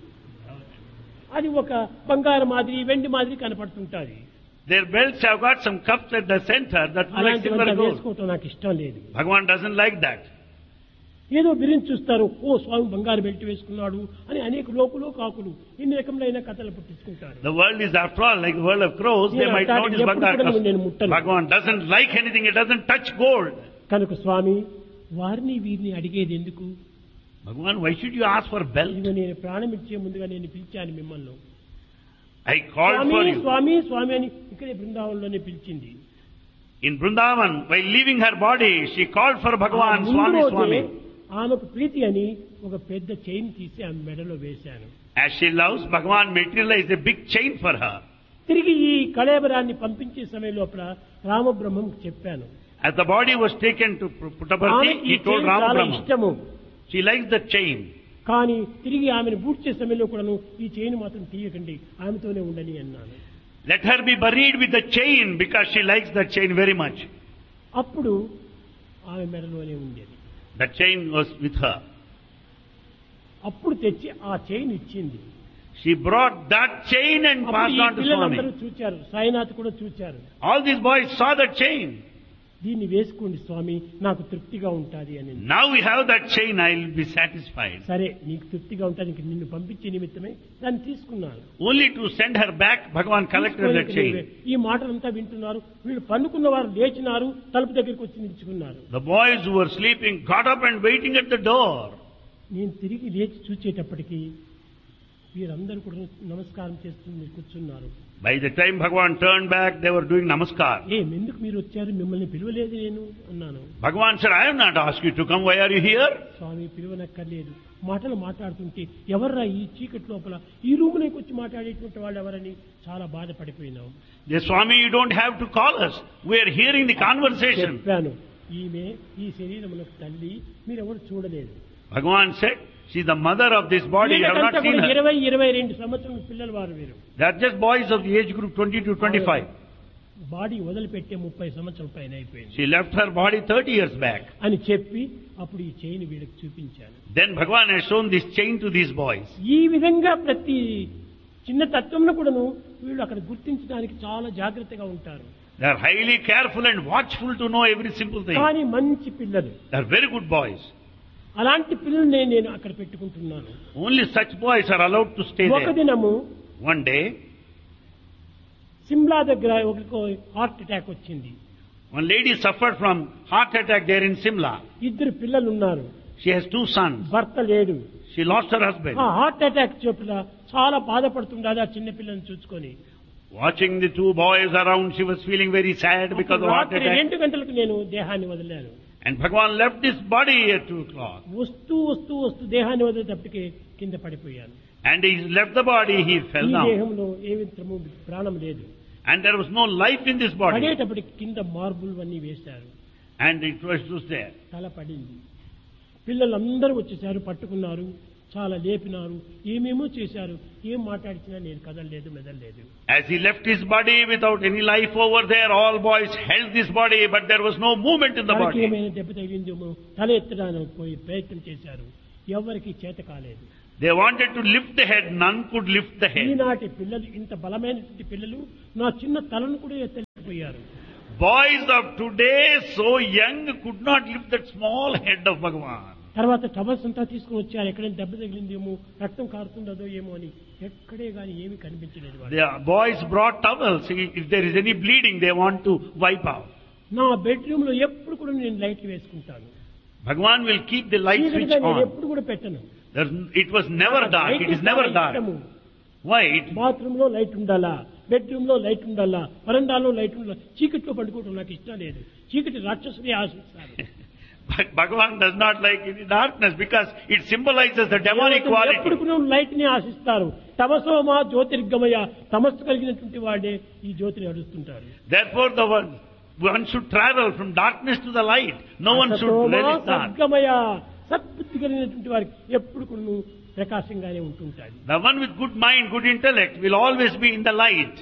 అది ఒక బంగారు మాదిరి, వెండి మాదిరి కనపడుతుంటాది. Their belts have got some cups at the center that look like silver అలాంటివంతా gold. వేసుకోవటం నాకు ఇష్టం లేదు. Bhagavan doesn't like that. ఏదో బిరించి చూస్తారు, ఓ స్వామి బంగారు బెల్ట్ వేసుకున్నాడు అని అనేక లోకులు కాకులు ఇన్ని రకములైన కథలు పుట్టించుకుంటారు. The world is after all like the world of crows. They నేను might అట్లాంటి notice ఎప్పుడు Bhagavan. కూడా నేను ముట్టను. Bhagavan doesn't like anything. It doesn't touch gold. కనుక స్వామి, వారిని వీరిని అడిగేది ఎందుకు? Bhagavan, why should you ask for belt? ఇదిగో నేను ప్రాణం ఇచ్చే ముందుగా నేను పిలిచాను మిమ్మల్ని. I called Swamy for you. స్వామి స్వామి అని ఇక్కడే బృందావనంలోనే పిలిచింది. In Vrindavan, while leaving her body, she called for ఆ Bhagavan, ముందు Swami, రోజే Swami. ఆమెకు ప్రీతి అని ఒక పెద్ద చైన్ తీసి ఆమె మెడలో వేశాను. As she loves, Bhagavan materialized a big chain for her. తిరిగి ఈ కళేబరాన్ని పంపించే సమయం లోపల రామబ్రహ్మం చెప్పాను, As the body was taken to Puttaparthi, ఆమెకి ఈ he told చైన్ చాలా Ramabrahma. ఇష్టము, She likes the chain. కానీ తిరిగి ఆమెను బూడ్చే సమయంలో కూడాను ఈ చైన్ మాత్రం తీయకండి, ఆమెతోనే ఉండని అన్నాను. Let her be buried with the chain because she likes the chain very much. అప్పుడు ఆమె మెడలోనే ఉండేది. The chain was with her. అప్పుడు తెచ్చి ఆ చైన్ ఇచ్చింది. She brought that chain and అప్పుడు passed ఈ on to పిల్లలందరూ Swami. చూచారు, సాయినాథ్ కూడా చూచారు. All these boys saw that chain. దీన్ని వేసుకోండి స్వామి, నాకు తృప్తిగా ఉంటాది అని. Now we have that chain, I will be satisfied. సరే, నీకు తృప్తిగా ఉంటాది, ఇంక నిన్ను పంపించే నిమిత్తమే దాన్ని తీసుకున్నాను. Only to send her back, Bhagavan collected that chain. ఈ మాటలంతా వింటున్నారు, వీళ్ళు పన్నుకున్న వారు లేచినారు, తలుపు దగ్గరికి వచ్చి నిల్చుకున్నారు. The boys who were sleeping got up and waiting at the door. నేను తిరిగి లేచి చూచేటప్పటికి వీరందరూ కూడా నమస్కారం చేస్తూ కూర్చున్నారు. By the time Bhagavan turned back, they were doing namaskar. ఏం ఎందుకు మీరు వచ్చారు, మిమ్మల్ని పిలవలేదు నేను అన్నాను. Bhagavan said, I have not asked you to come, why are you here? స్వామి, పిలువనక్కర్లేదు, మాటలు మాట్లాడుతుంటే ఎవర్రా ఈ చీకటి లోపల ఈ రూములోకి వచ్చి మాట్లాడేటువంటి వాళ్ళు ఎవరని చాలా బాధపడిపోయినాం. The Swami, you don't have to call us. We are hearing the conversation. చెప్పాను, ఈమె ఈ శరీరములకు తల్లి, మీరెవరు చూడలేదు. Bhagavan said, she is the mother of this body, you have not వీళ్ళకంతా seen కూడా her. ఇరవై ఇరవై రెండు సంవత్సరాల పిల్లలు వారు వీరు. They are just boys of the age group twenty to twenty-five. Body వదిలిపెట్టే ముప్పై సంవత్సరాల పైన అయిపోయింది She left her body thirty years back. అని చెప్పి అప్పుడు ఈ చైన్ వీళ్ళకి చూపించాను. Then Bhagavan has shown this chain to these boys. ఈ విధంగా ప్రతి చిన్న తత్వంలో కూడాను వీళ్ళు అక్కడ గుర్తించడానికి చాలా జాగ్రత్తగా ఉంటారు. They are highly careful and watchful to know every simple thing. కానీ మంచి పిల్లలు, They are very good boys. అలాంటి పిల్లల్ని నేను అక్కడ పెట్టుకుంటున్నాను. Only such boys are allowed to stay ఒక there. దినము One day, సిమ్లా దగ్గర ఒకరికి హార్ట్ అటాక్ వచ్చింది. one lady suffered from heart attack there in Simla. ఇద్దరు పిల్లలు ఉన్నారు, She has two sons. భర్త లేడు. She lost her husband. ఆ హార్ట్ అటాక్ చోట్ల చాలా బాధపడుతుండదు ఆ చిన్న పిల్లని చూసుకొని. Watching the two boys around, she was feeling very sad because of heart రాత్రి attack. రెండు గంటలకు నేను దేహాన్ని వదిలాను. And Bhagavan left this body at two o'clock. వస్తూ వస్తూ వస్తూ దేహాన్ని వదిలేటప్పటికి కింద పడిపోయాను. And he left the body, he fell ఈ down. దేహంలో ఏ విధము ప్రాణం లేదు. And there was no life in this body. పడేటప్పటికి కింద మార్బుల్ అన్నీ వేశారు. And it was just there. తల పడింది. పిల్లలందరూ వచ్చేసారు, పట్టుకున్నారు. చాలా లేపినారు, ఏమేమో చేశారు, ఏం మాట్లాడిచినా నేను కదలలేదు, మెదలలేదు. As he left his body without any life over there, all boys held this body, but there was no movement in the తనకి body. ఏమైనా దెబ్బ తగిలిందేమో తల ఎత్తడానికి పోయి ప్రయత్నం చేశారు, ఎవరికి చేత కాలేదు. They wanted to lift the head, none could lift the head. ఈనాటి పిల్లలు, ఇంత బలమైనటువంటి పిల్లలు నా చిన్న తలను కూడా ఎత్తలేకపోయారు. Boys of today, so young, could not lift that small head of Bhagavan. తర్వాత టవల్స్ అంతా తీసుకుని వచ్చారు, ఎక్కడైనా దెబ్బ తగిలిందేమో, రక్తం కారుతుండదో ఏమో అని. ఎక్కడే గాని ఏమీ కనిపించలేదు. The boys brought towels. If there is any bleeding, they want to wipe out. నా బెడ్రూమ్ లో ఎప్పుడు కూడా నేను లైట్ వేసుకుంటాను. Bhagavan will keep the light switch నేను on. ఎప్పుడు కూడా పెట్టను. There's- It was never dark. It is never dark. Why? It- bathroom లో లైట్ ఉండాలా, బెడ్రూమ్ లో లైట్ ఉండాలా, వరండాలో లైట్ ఉండాలా. చీకట్లో పండుకోవడం నాకు ఇష్టం లేదు. చీకటి రాక్షసుని ఆశిస్తాను. But Bhagavan does not like any darkness because it symbolizes the demonic ఎప్పుడు quality. కూడా లైట్ ని ఆశిస్తారు. తమసోమా జ్యోతిర్గమయ, తమస్సు కలిగినటువంటి వాడే ఈ జ్యోతిని అడుస్తుంటారు. Therefore, the one, one should travel from darkness to the light. No one should relish that. సద్గమయ, సద్బుద్ధి కలిగినటువంటి వారికి ఎప్పుడు కూడా ప్రకాశంగానే ఉంటుంటారు. The one with good mind, good intellect will always be in the light.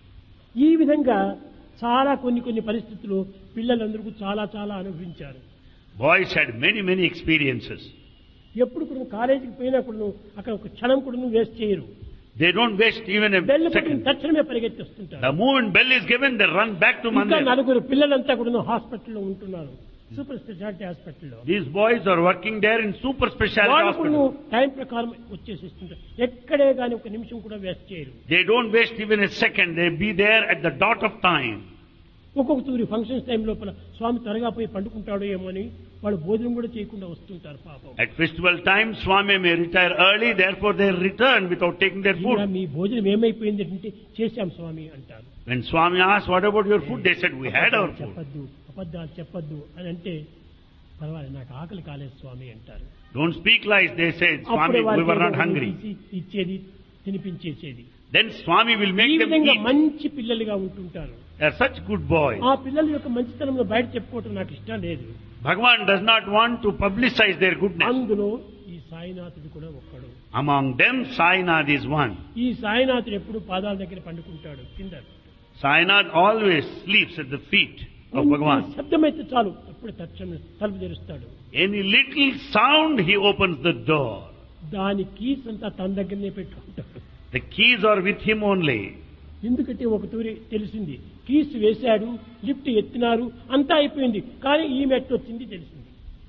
ఈ విధంగా చాలా కొన్ని కొన్ని పరిస్థితులు పిల్లలందరికీ చాలా చాలా అనుభవించారు. Boys had many, many experiences. ఎప్పుడు కూడా కాలేజీకి పోయినా కూడా అక్కడ ఒక క్షణం కూడా వేస్ట్ చేయరు. They don't waste even a bell పట్టిన second. తక్షణమే పరిగెత్తి వస్తుంటారు. The moment bell is given, they run back to ఇంకా Mandir. నలుగురు పిల్లలంతా కూడా హాస్పిటల్లో ఉంటున్నారు, సూపర్ స్పెషాలిటీ హాస్పిటల్లో. These boys are working there in super specialty వాళ్ళు కూడా hospital. టైం ప్రకారం వచ్చేసిస్తుంటారు. ఎక్కడే గాని ఒక నిమిషం కూడా వేస్ట్ చేయరు. They don't waste even a second. They be there at the dot of time. ఒక్కొక్క తూరి ఫంక్షన్స్ టైం లోపల స్వామి త్వరగా పోయి పండుకుంటాడో ఏమో అని వాళ్ళు భోజనం కూడా చేయకుండా వస్తుంటారు పాపం. At festival time, Swami may retire early, therefore they return without taking their "Ira, food. మీ భోజనం ఏమైపోయింది అంటే చేశాం స్వామి అంటారు. When Swami asked, what about your food? They said, we had our food. చెప్పద్దు, అబద్ధాలు చెప్పద్దు అని అంటే, పర్వాలేదు నాకు ఆకలి కాలేదు స్వామి అంటారు. Don't speak lies, they said. Swami, అప్పుడే we వాళ్ళకి were not ఏదో hungry. తీసి ఇచ్చేది, తినిపించేసేది. Then Swami will ఈ make them విధంగా eat. మంచి పిల్లలుగా ఉంటుంటారు. They are such good boys. ఆ పిల్లల యొక్క మంచితనంలో బయట చెప్పుకోవటం నాకు ఇష్టం లేదు. Bhagavan does not want to publicize their goodness. అందులో ఈ సాయినాథుడు కూడా ఒక్కడు. Among them, Sainath is one. ఈ సాయినాథుడు ఎప్పుడు పాదాల దగ్గర పండుకుంటాడు కింద. Sainath always sleeps at the feet of Bhagavan. శబ్దమైతే చాలు అప్పుడు తక్షణం తలుపు తెరుస్తాడు. Any little sound, he opens the door. దాని కీస్ అంతా తన దగ్గరనే పెట్టుకుంటాడు. The keys are with him only. ఎందుకంటే ఒక తూరి తెలిసింది, కీస్ వేశాడు, లిఫ్ట్ ఎత్తినారు, అంతా అయిపోయింది, కానీ ఈ మెట్టు వచ్చింది తెలిసింది.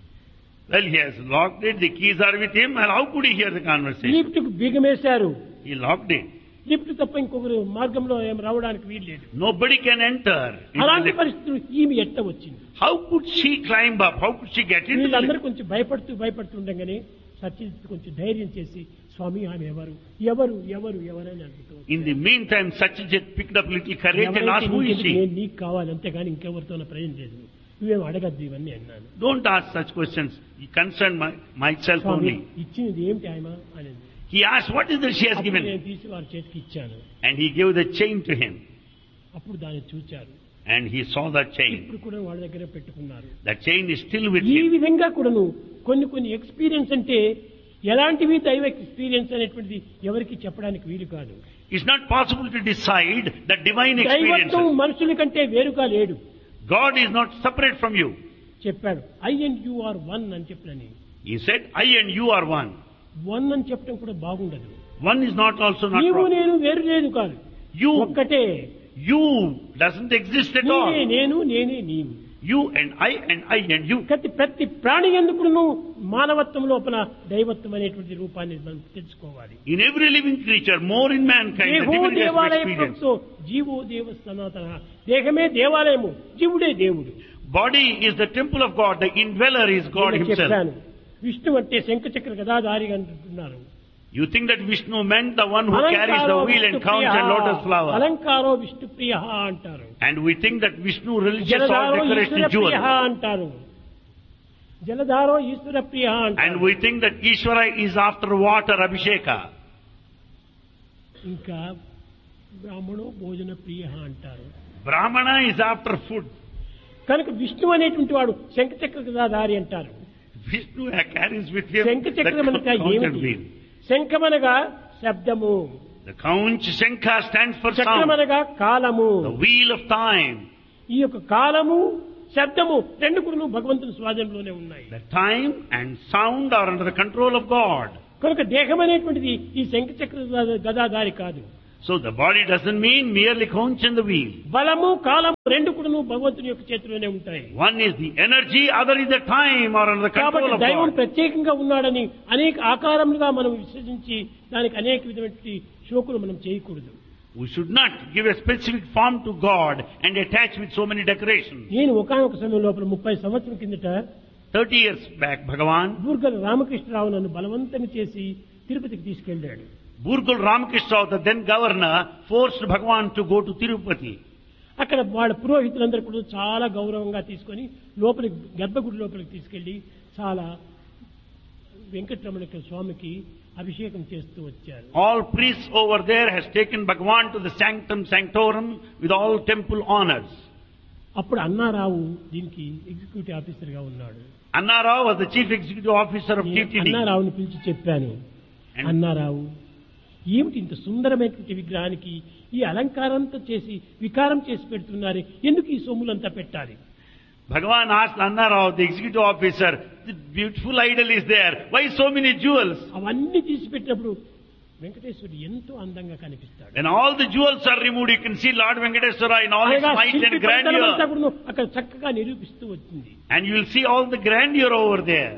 Well, he has locked it, the keys are with him, and how could he hear the conversation? Lift కు బిగమేశారు. He locked it. లిఫ్ట్ తప్ప ఇంకొకరు మార్గంలో ఏం రావడానికి వీల్లేదు. Nobody can enter. into అలాంటి the- పరిస్థితులు ఈమె ఎట్ట వచ్చింది. How could she climb up? How could she get into the వీళ్ళందరూ lift? కొంచెం భయపడుతూ భయపడుతుండగానే సత్యజిత్ కొంచెం ధైర్యం చేసి, స్వామి ఆమె ఎవరు ఎవరు ఎవరు ఎవరని అడుగుతూ In the meantime, Satyajit picked up little courage and asked, who is she? నేను నీకు కావాలి అంతేగాని ఇంకెవరితో నా ప్రయోజనం లేదు, నువ్వేం అడగద్దు ఇవన్నీ అన్నాను. Don't ask such questions. He concerned my, myself Swamy only. ఇచ్చినది ఏమిటి ఆయన అనేది. He asked, what is that she has అప్పుడు given? నేను తీసి వారి చేతికి ఇచ్చాను. And he gave the chain to him. అప్పుడు దాన్ని చూచారు. And he saw that chain. ఇప్పుడు కూడా వాళ్ళ దగ్గర పెట్టుకున్నారు. That chain is still with ఈ him. విధంగా కూడాను కొన్ని కొన్ని ఎక్స్పీరియన్స్ అంటే ఎలాంటివి దైవ ఎక్స్పీరియన్స్ అనేటువంటిది ఎవరికి చెప్పడానికి వీలు కాదు. It's not possible to decide the divine దైవత్వం experiences. మనుషుల కంటే వేరుగా లేడు. God is not separate from you. చెప్పాడు, I and you are one అని చెప్పినని. He said, I and you are one. One అని చెప్పడం కూడా బాగుండదు. One is not also not నీవు proper. నేను వేరు లేదు కాదు, You, ఒక్కటే. you doesn't exist at నీవే all. నేను, నేనే నీవు. You and I and I and you. ప్రతి ప్రతి ప్రాణి ఎందుకును మానవత్వం లోపల దైవత్వం అనేటువంటి రూపాన్ని మనం తెలుసుకోవాలి. In every living creature, more in mankind, the దేహో divinity has దేవాలయ experience. ప్రవక్తో జీవో దేవ సనాతన. దేహమే దేవాలయము, జీవుడే దేవుడు. Body is the temple of God. The indweller is God నేను himself. చెప్పాను, విష్ణు అంటే శంఖచక్ర గదాధారి అంటున్నారు. You think that Vishnu meant the one who carries the అలంకారో wheel and Vishnupriya, counts and lotus flower. అలంకారో Vishnupriya అంటారు. And we think that Vishnu relishes all జలధారో decoration Eshwara Priya jewelry. అంటారు. జలధారో ఈశ్వర ప్రియ And అంటారు. we think that Ishvara is after water, Abhisheka. ఇంకా బ్రాహ్మణో భోజన ప్రియ అంటారు. Brahmana is after food. కనుక విష్ణు అనేటువంటి వాడు శంఖచక్ర గదాధారి అంటారు. Vishnu carries with him the శంఖచక్రం అనగా counted ఏమిటి? wheel. శంఖమనగా శబ్దము, The Kaunch Shankha stands for sound. చక్రమనగా కాలము. The wheel of time. ఈ యొక్క కాలము శబ్దము రెండు కూడా భగవంతుని స్వాధీనంలోనే ఉన్నాయి. The time and sound are under the control of God. కనుక దేహం అనేటువంటిది ఈ శంఖ చక్ర గదాధారి కాదు. So the body doesn't mean merely conch and the wheel. బలము కాలము రెండు కూడా భగవంతుని యొక్క చేతిలోనే ఉంటాయి. One is the energy, other is the time, or under the control కాబట్టి of దైవం God. ప్రత్యేకంగా ఉన్నాడని అనేక ఆకారములుగా మనం విశ్వసించి దానికి అనేక విధమైన షోకులు మనం చేయకూడదు. We should not give a specific form to God and attach with so many decorations. నేను ఒకానొక సమయం లోపల ముప్పై సంవత్సరం కిందట Thirty years back, Bhagavan, బూర్గల Ramakrishna Rao నన్ను బలవంతం చేసి తిరుపతికి తీసుకెళ్ళాడు. Burgul Ramakrishna, the then governor, forced Bhagavan to go to Tirupati. అక్కడ వాళ్ళ పురోహితులందరూ కూడా చాలా గౌరవంగా తీసుకొని లోపలికి గర్భగుడి లోపలికి తీసుకెళ్లి చాలా వెంకటరమణ స్వామికి అభిషేకం చేస్తూ వచ్చారు. All priests over there has taken Bhagavan to the sanctum sanctorum with all temple honors. అప్పుడు అన్నారావు దీనికి ఎగ్జిక్యూటివ్ ఆఫీసర్ గా ఉన్నాడు. Anna Rao was the chief executive officer of T T D. అన్నారావుని పిలిచి చెప్పాను, అన్నారావు ఏమిటి ఇంత సుందరమైనటువంటి విగ్రహానికి ఈ అలంకారంతో చేసి వికారం చేసి పెడుతున్నారు, ఎందుకు ఈ సొమ్ములంతా పెట్టాలి? Bhagavan asked Anna Rao, the executive officer, the beautiful idol is there, why so many jewels? అవన్నీ తీసి పెట్టినప్పుడు వెంకటేశ్వరుడు ఎంతో అందంగా కనిపిస్తాడు. When all the jewels are removed, you can see Lord Venkateswara in all his might and grandeur. అక్కడ చక్కగా నిరూపిస్తూ వచ్చింది. And you will see all the grandeur over there.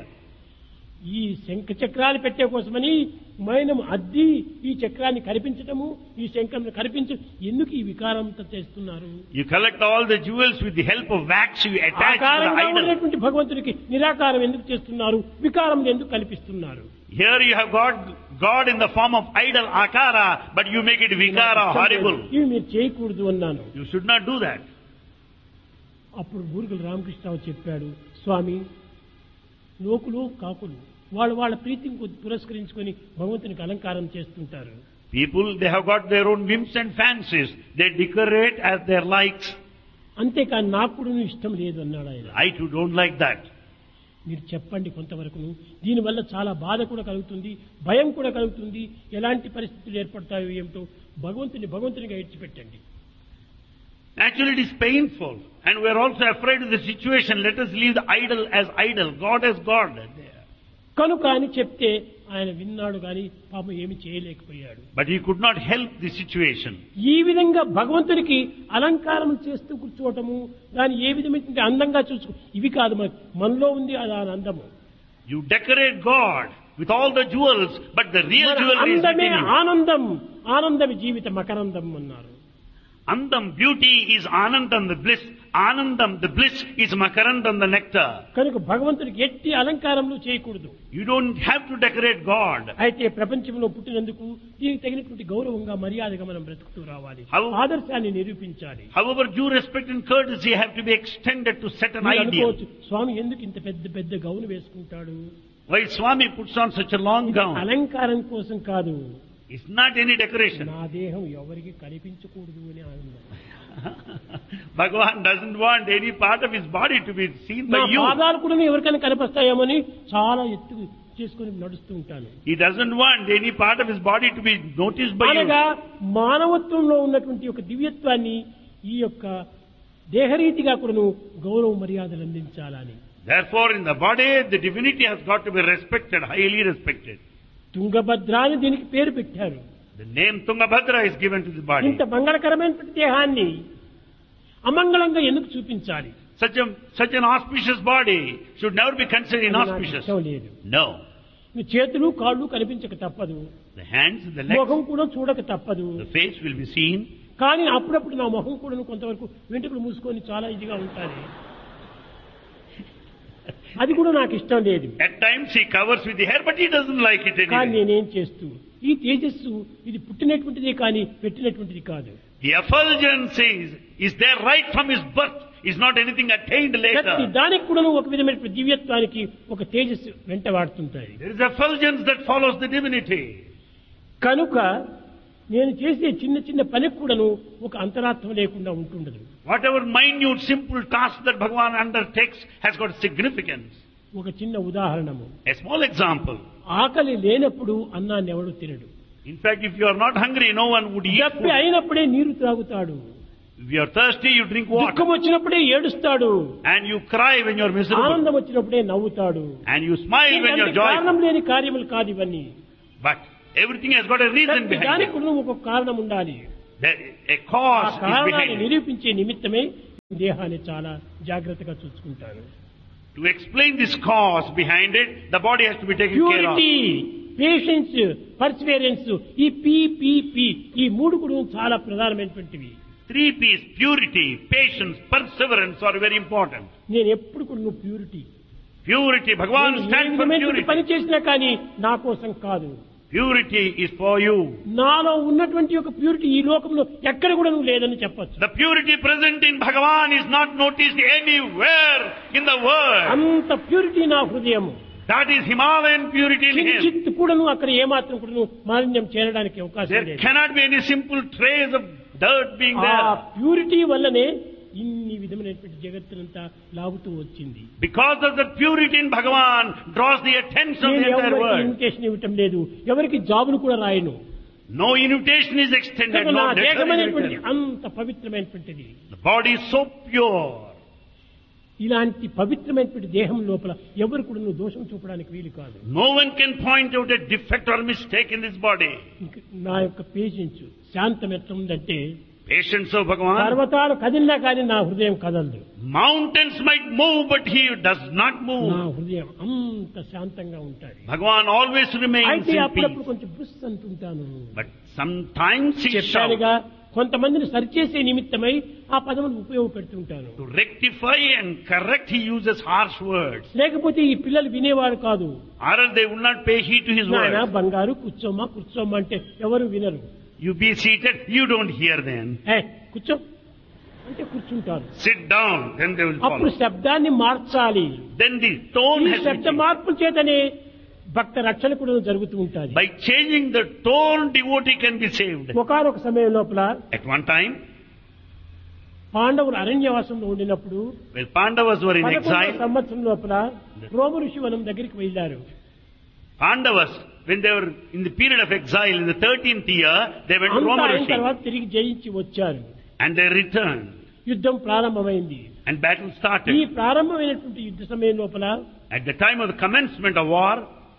ఈ శంఖ చక్రాలు పెట్టే కోసమని మైనం అద్ది ఈ చక్రాన్ని కనిపించటము, ఈ శంఖం కనిపించడం, ఎందుకు ఈ వికారంతో చేస్తున్నారు? You collect all the jewels with the help of wax, you attach to the idol. భగవంతుడికి నిరాకారం ఎందుకు చేస్తున్నారు, వికారం ఎందుకు కల్పిస్తున్నారు? Here you have got God in the form of idol akara, but you make it vikara, horrible. ఇవి మీరు చేయకూడదు అన్నాను. You should not do that. అప్పుడు బూర్గుల రామకృష్ణరావు చెప్పాడు, స్వామి లోకులు కాకులు వాళ్ళు వాళ్ళ ప్రీతిని పురస్కరించుకొని భగవంతునికి అలంకారం చేస్తుంటారు. People, they have got their own whims and fancies. They decorate as their likes. అంతేకాని నాకు కూడా ఇష్టం లేదు అన్నాడు ఆయన. I too don't like that. మీరు చెప్పండి కొంతవరకు, దీనివల్ల చాలా బాధ కూడా కలుగుతుంది, భయం కూడా కలుగుతుంది, ఎలాంటి పరిస్థితులు ఏర్పడతాయో ఏమిటో భగవంతుని భగవంతునిగా ఇచ్చిపెట్టండి. Actually it is painful and we are also afraid of the situation. Let us leave the idol as idol, God as God. కనుక అని చెప్తే ఆయన విన్నాడు గాని పాపం ఏమి చేయలేకపోయాడు. But he could not help the situation. ఈ విధంగా భగవంతునికి అలంకారం చేస్తూ కూర్చోవటము, దాన్ని ఏ విధమైన అందంగా చూసుకో, ఇవి కాదు మనలో ఉంది అది అందము. You decorate God with all the jewels, but the real jewelry is within you. ఆనందం, ఆనందం జీవిత మకరందం అన్నారు. Andam, beauty is Anandam, the bliss. Anandam, the bliss is Makarandam, the nectar. కనుక భగవంతుడికి ఎట్టి అలంకారములు చేయకూడదు. You don't have to decorate God. అయితే ప్రపంచంలో పుట్టినందుకు దీనికి తగినటువంటి గౌరవంగా మర్యాదగా మనం బ్రతుకుతూ రావాలి, ఆదర్శాన్ని నిరూపించాలి. However, due respect and courtesy have to be extended to set an ideal. స్వామి ఎందుకు ఇంత పెద్ద పెద్ద గౌను వేసుకుంటాడు? Why Swami puts on such a long gown? అలంకారం కోసం కాదు, It's not any decoration. నా దేహం ఎవరికి కనిపించకూడదు అని ఆనందం. Bhagavan doesn't want any part of his body to be seen by you. నా పాదాలు కూడా ఎవరికైనా కనిపిస్తాయేమని చాలా ఎత్తు చేసుకుని నడుస్తూ ఉంటాను. He doesn't want any part of his body to be noticed by you. అనగా మానవత్వంలో ఉన్నటువంటి ఒక దివ్యత్వాన్ని ఈ యొక్క దేహరీతిగా కూడాను గౌరవ మర్యాదలు అందించాలని. Therefore, in the body, the divinity has got to be respected, highly respected. Tungabhadra అని దీనికి పేరు పెట్టారు. The name Tungabhadra is given to the body. ఇంత మంగళకరమైన దేహాన్ని అమంగళంగా ఎందుకు చూపించాలి? Such a such an auspicious body should never be considered inauspicious. No. చేతులు కాళ్ళు కనిపించక తప్పదు, The hands, the legs, ముఖం కూడా చూడక తప్పదు. the face will be seen. కానీ అప్పుడప్పుడు నా ముఖం కూడా కొంతవరకు వెంట్రుకలు మూసుకొని చాలా ఇదిగా ఉంటుంది. అది కూడా నాకు ఇష్టం లేదు. At times he covers with the hair, but he doesn't like it anyway. కానీ నేనేం చేస్తూ ఈ తేజస్సు ఇది పుట్టినటువంటిదే కానీ పెట్టినటువంటిది కాదు. The effulgence is, is there right from his birth, is not anything attained later. దానికి కూడా ఒక విధమైన దివ్యత్వానికి ఒక తేజస్సు వెంట వాడుతుంటాయి. There is effulgence that follows the divinity. కనుక నేను చేసే చిన్న చిన్న పనికి కూడాను ఒక అంతరార్థం లేకుండా ఉంటుండదు. Whatever minute, simple task that Bhagavan undertakes has got significance. ఒక చిన్న ఉదాహరణము. A small example. ఆకలి లేనప్పుడు అన్నాన్ని ఎవడు తినడు. In fact, if you are not hungry, no one would eat దప్పి food. అయినప్పుడే నీరు త్రాగుతాడు. If you are thirsty, you drink water. దుఃఖం వచ్చినప్పుడే ఏడుస్తాడు. And you cry when you are miserable. ఆనందం వచ్చినప్పుడే నవ్వుతాడు. And you smile when you are కారణం joyful. లేని కార్యములు కాదు ఇవన్నీ. But everything has got a reason behind దానికి it. ఒక కారణం ఉండాలి. There- A ఆ cause is కారణాన్ని behind it. నిరూపించే నిమిత్తమే దేహాన్ని చాలా జాగ్రత్తగా చూసుకుంటాను. To explain this cause behind it, the body has to be taken care of. Purity, patience, perseverance, ఈ పి పి పి ఈ మూడు కూడా చాలా ప్రధానమైనటువంటివి. Three P's, purity, patience, perseverance are very important. నేను ఎప్పుడు కూడా నువ్వు purity Purity, Bhagavan stands for పని purity. చేసినా కానీ నా కోసం కాదు. Purity is for you. నాలో ఉన్నటువంటి ఒక ప్యూరిటీ ఈ లోకంలో ఎక్కడ కూడా నువ్వు లేదని చెప్పొచ్చు. The purity present in Bhagavan is not noticed anywhere in the world. అంత ప్యూరిటీ నా హృదయము. That is Himalayan purity in Him. కించిత్ కూడాను అక్కడ ఏమాత్రం కూడాను మాలిన్యం చేరడానికి అవకాశం There లేదు. cannot be any simple trace of dirt being ఆ there. ప్యూరిటీ వల్లనే ఇన్ని విధమైనటువంటి జగత్తునంతా లాగుతూ వచ్చింది. Because of the purity in Bhagavan draws the attention of నేను the entire ఎవరికి world. ఇన్విటేషన్ ఇవ్వటం లేదు, ఎవరికి జాబులు కూడా రాయను. No invitation is extended, నా no letter దేహం is అనేటువంటి written. అంత పవిత్రమైనటువంటిది. The body is so pure. ఇలాంటి పవిత్రమైనటువంటి దేహం లోపల ఎవరు కూడా నువ్వు దోషం చూపడానికి వీలు కాదు. No one can point out a defect or mistake in this body. ఇంక నా యొక్క పేషెన్స్ శాంతం ఎట్లా ఉందంటే Patience of Bhagavan. పర్వతాలు కదిలినా కానీ నా హృదయం కదలదు. Mountains might move, but He does not నా move. హృదయం అంత శాంతంగా ఉంటుంది. Bhagavan always remains అయితే in అప్పుడప్పుడు peace. కొంచెం బుస్ అంటుంటాను. But sometimes He shouts. చెప్పానుగా కొంతమందిని సరిచేసే నిమిత్తమై ఆ పదమును ఉపయోగపెడుతుంటాను. To rectify and correct, He uses harsh words. లేకపోతే ఈ పిల్లలు వినేవారు కాదు. Or else they would not pay heed to His నాయన words. బంగారు కూర్చోమ్మా కూర్చోమ్మా అంటే ఎవరు వినరు. You be seated, you don't hear them. ఏ కూర్చో అంటే కూర్చుంటారు. Sit down, then they will అప్పుడు follow. శబ్దాన్ని మార్చాలి. Then the tone ఈ has to శబ్ద change. మార్పుల చేతనే భక్త రక్షణ కూడా జరుగుతూ ఉంటుంది. By changing the tone, devotee can be saved. ఒకనొక సమయం లోపల At one time, పాండవులు అరణ్యవాసంలో ఉండినప్పుడు when Pandavas were in పదకొండవ exile, సంవత్సరం లోపల రోమ ఋషి వనం దగ్గరికి వెళ్ళారు. Pandavas, when they were in the period of exile in the thirteenth year, they went to అంతా Roma అయిన Rishi తర్వాత తిరిగి జయించి వచ్చారు. and they returned యుద్ధం ప్రారంభమైంది. and battle ఈ started. ప్రారంభమైనటువంటి యుద్ధ సమయం లోపల At the time of the commencement of war,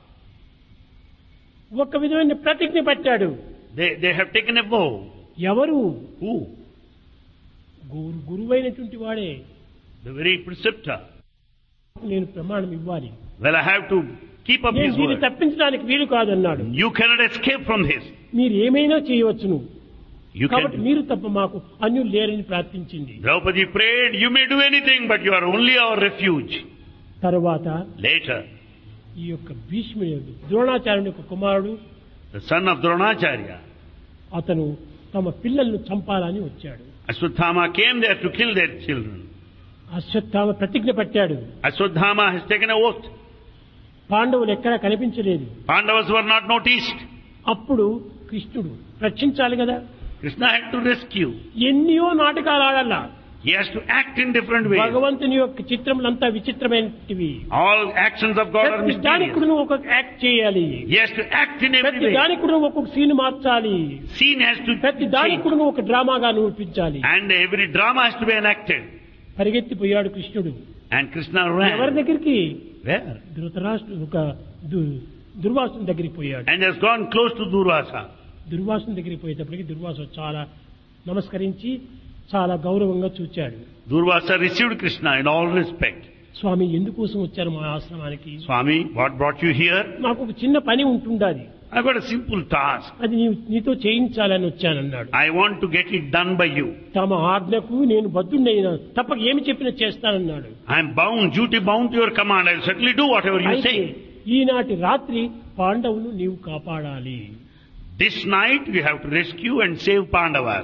ఒక విధమైన ప్రతిజ్ఞ పట్టాడు. they, they have taken a vow. ఎవరు? Who? గురు గురువైనటువంటి వాడే. The very preceptor. నేను ప్రమాణం ఇవ్వాలి. Well, I have to keep up నేను his దీన్ని word. తప్పించడానికి వీలు కాదన్నాడు. You cannot escape from this. మీరు ఏమైనా చేయవచ్చును, You కాబట్టి can. మీరు తప్ప మాకు అన్యులు లేరని ప్రార్థించింది. Draupadi prayed, you may do anything, but you are only our refuge. తరువాత Later, ఈ యొక్క భీష్ముడు ద్రోణాచార్యుని యొక్క కుమారుడు the son of Dronacharya, అతను తమ పిల్లలను చంపాలని వచ్చాడు. Ashwatthama came there to kill their children. Ashwatthama ప్రతిజ్ఞ పట్టాడు. Ashwatthama has taken a oath. పాండవులు ఎక్కడా కనిపించలేదు. Pandavas were not noticed. అప్పుడు కృష్ణుడు రక్షించాలి కదా. Krishna had to rescue. ఎన్నో నాటకాలు ఆడాల. He has to act in different ways. భగవంతుని యొక్క చిత్రములంతా విచిత్రమైనవి. All actions of God are ప్రతి దానికి mysterious. కూడా నువ్వు ఒక్కొక్క యాక్ట్ చేయాలి. He has to act in every ప్రతి way. దానికి కూడా నువ్వు ఒక్కొక్క సీన్ మార్చాలి. Scene has to ప్రతి దానికి change. కూడా నువ్వు ఒక డ్రామాగా నిరూపించాలి. And every drama has to be enacted. పరిగెత్తిపోయాడు కృష్ణుడు. And Krishna ఎవరి ran. దగ్గరికి? Where? ధృతరాష్ట్రుడు ఒక దు- దుర్వాసుని దగ్గరికి పోయాడు. And has gone close to Durvasa. దుర్వాసుని దగ్గరికి పోయేటప్పటికి దుర్వాసు చాలా నమస్కరించి చాలా గౌరవంగా చూచాడు. Durvasa received Krishna in all respect. స్వామి ఎందుకోసం వచ్చారు మా ఆశ్రమానికి? Swami, what brought you here? నాకు ఒక చిన్న పని ఉంటుండాది, I've got a simple task. అది నీవు నీతో చేయించాలని వచ్చానన్నాడు. I want to get it done by you. తమ ఆజ్ఞకు నేను బద్ధుడైనా తప్పక ఏమి చెప్పినా చేస్తానన్నాడు. I am bound, duty bound to your command. I will certainly do whatever you అయితే say. ఈనాటి రాత్రి పాండవులు నీవు కాపాడాలి. This night we have to rescue and save Pandavas.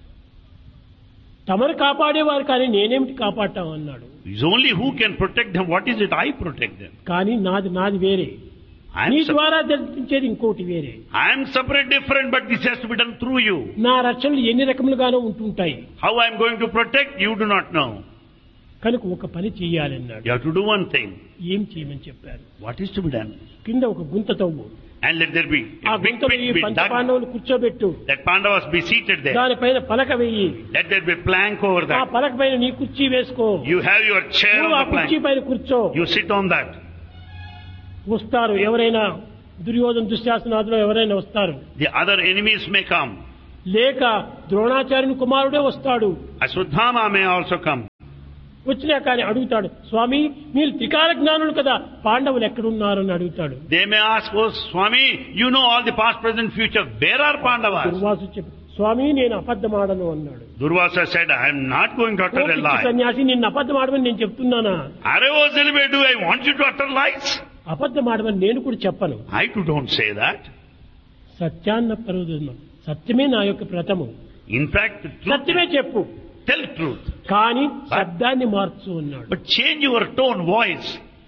తమను కాపాడేవారు కానీ నేనేమిటి కాపాడటం అన్నాడు. It's only who can protect them. What is it? I protect them. కానీ నాది నాది వేరే, I am, నీ sep- ద్వారా జరిపించేది ఇంకోటి వేరే. I am separate, different, but this has to be done through you. నా రక్షణలు ఎన్ని రకములుగానో ఉంటుంటాయి. How I am going to protect, you do not know. కనుక ఒక పని చేయాలన్నాడు. You have to do one thing. ఏం చేయమని చెప్పారు? What is to be done? కింద ఒక గుంత తవ్వు, And let there be ఆ a big గుంతలో pit ఈ be పంచ dug. పాండవులు కూర్చోబెట్టు, Let Pandavas be seated there. దానిపైన పలక వెయ్యి, Let there be a plank over ఆ that. పలక పైన నీ కుర్చీ వేసుకో, You have your chair నువ్వు ఆ on the కుర్చీ plank. పైన కూర్చో. You sit on that. వస్తారు ఎవరైనా, దుర్యోధన దుశ్శాసనాదులు ఎవరైనా వస్తారు, The other enemies may come. లేక ద్రోణాచార్యుని కుమారుడే వస్తాడు. Ashwadhama may also come. వచ్చినా కానీ అడుగుతాడు, స్వామి మీరు త్రికాల జ్ఞానులు కదా, పాండవులు ఎక్కడున్నారు అని అడుగుతాడు. They may ask, oh Swami, you know all the past, present, future. Where are Pandavas? Durvasu చెప్పి, స్వామి నేను అబద్ధమాడను అన్నాడు. Durvasa said, I am not going to oh utter a పిచ్చి lie. సన్యాసి, నిన్ను అబద్ధమాడమని నేను చెప్తున్నానా? Aravo Zilbe, do I want you to utter lies? అబద్ధమాడమని నేను కూడా చెప్పను. I too don't say that. సత్యాన్న పరుదును, సత్యమే నా యొక్క వ్రతము, In fact, the truth సత్యమే చెప్పు, tell truth. కానీ శబ్దాన్ని మార్చు అన్నాడు. But change your tone, voice.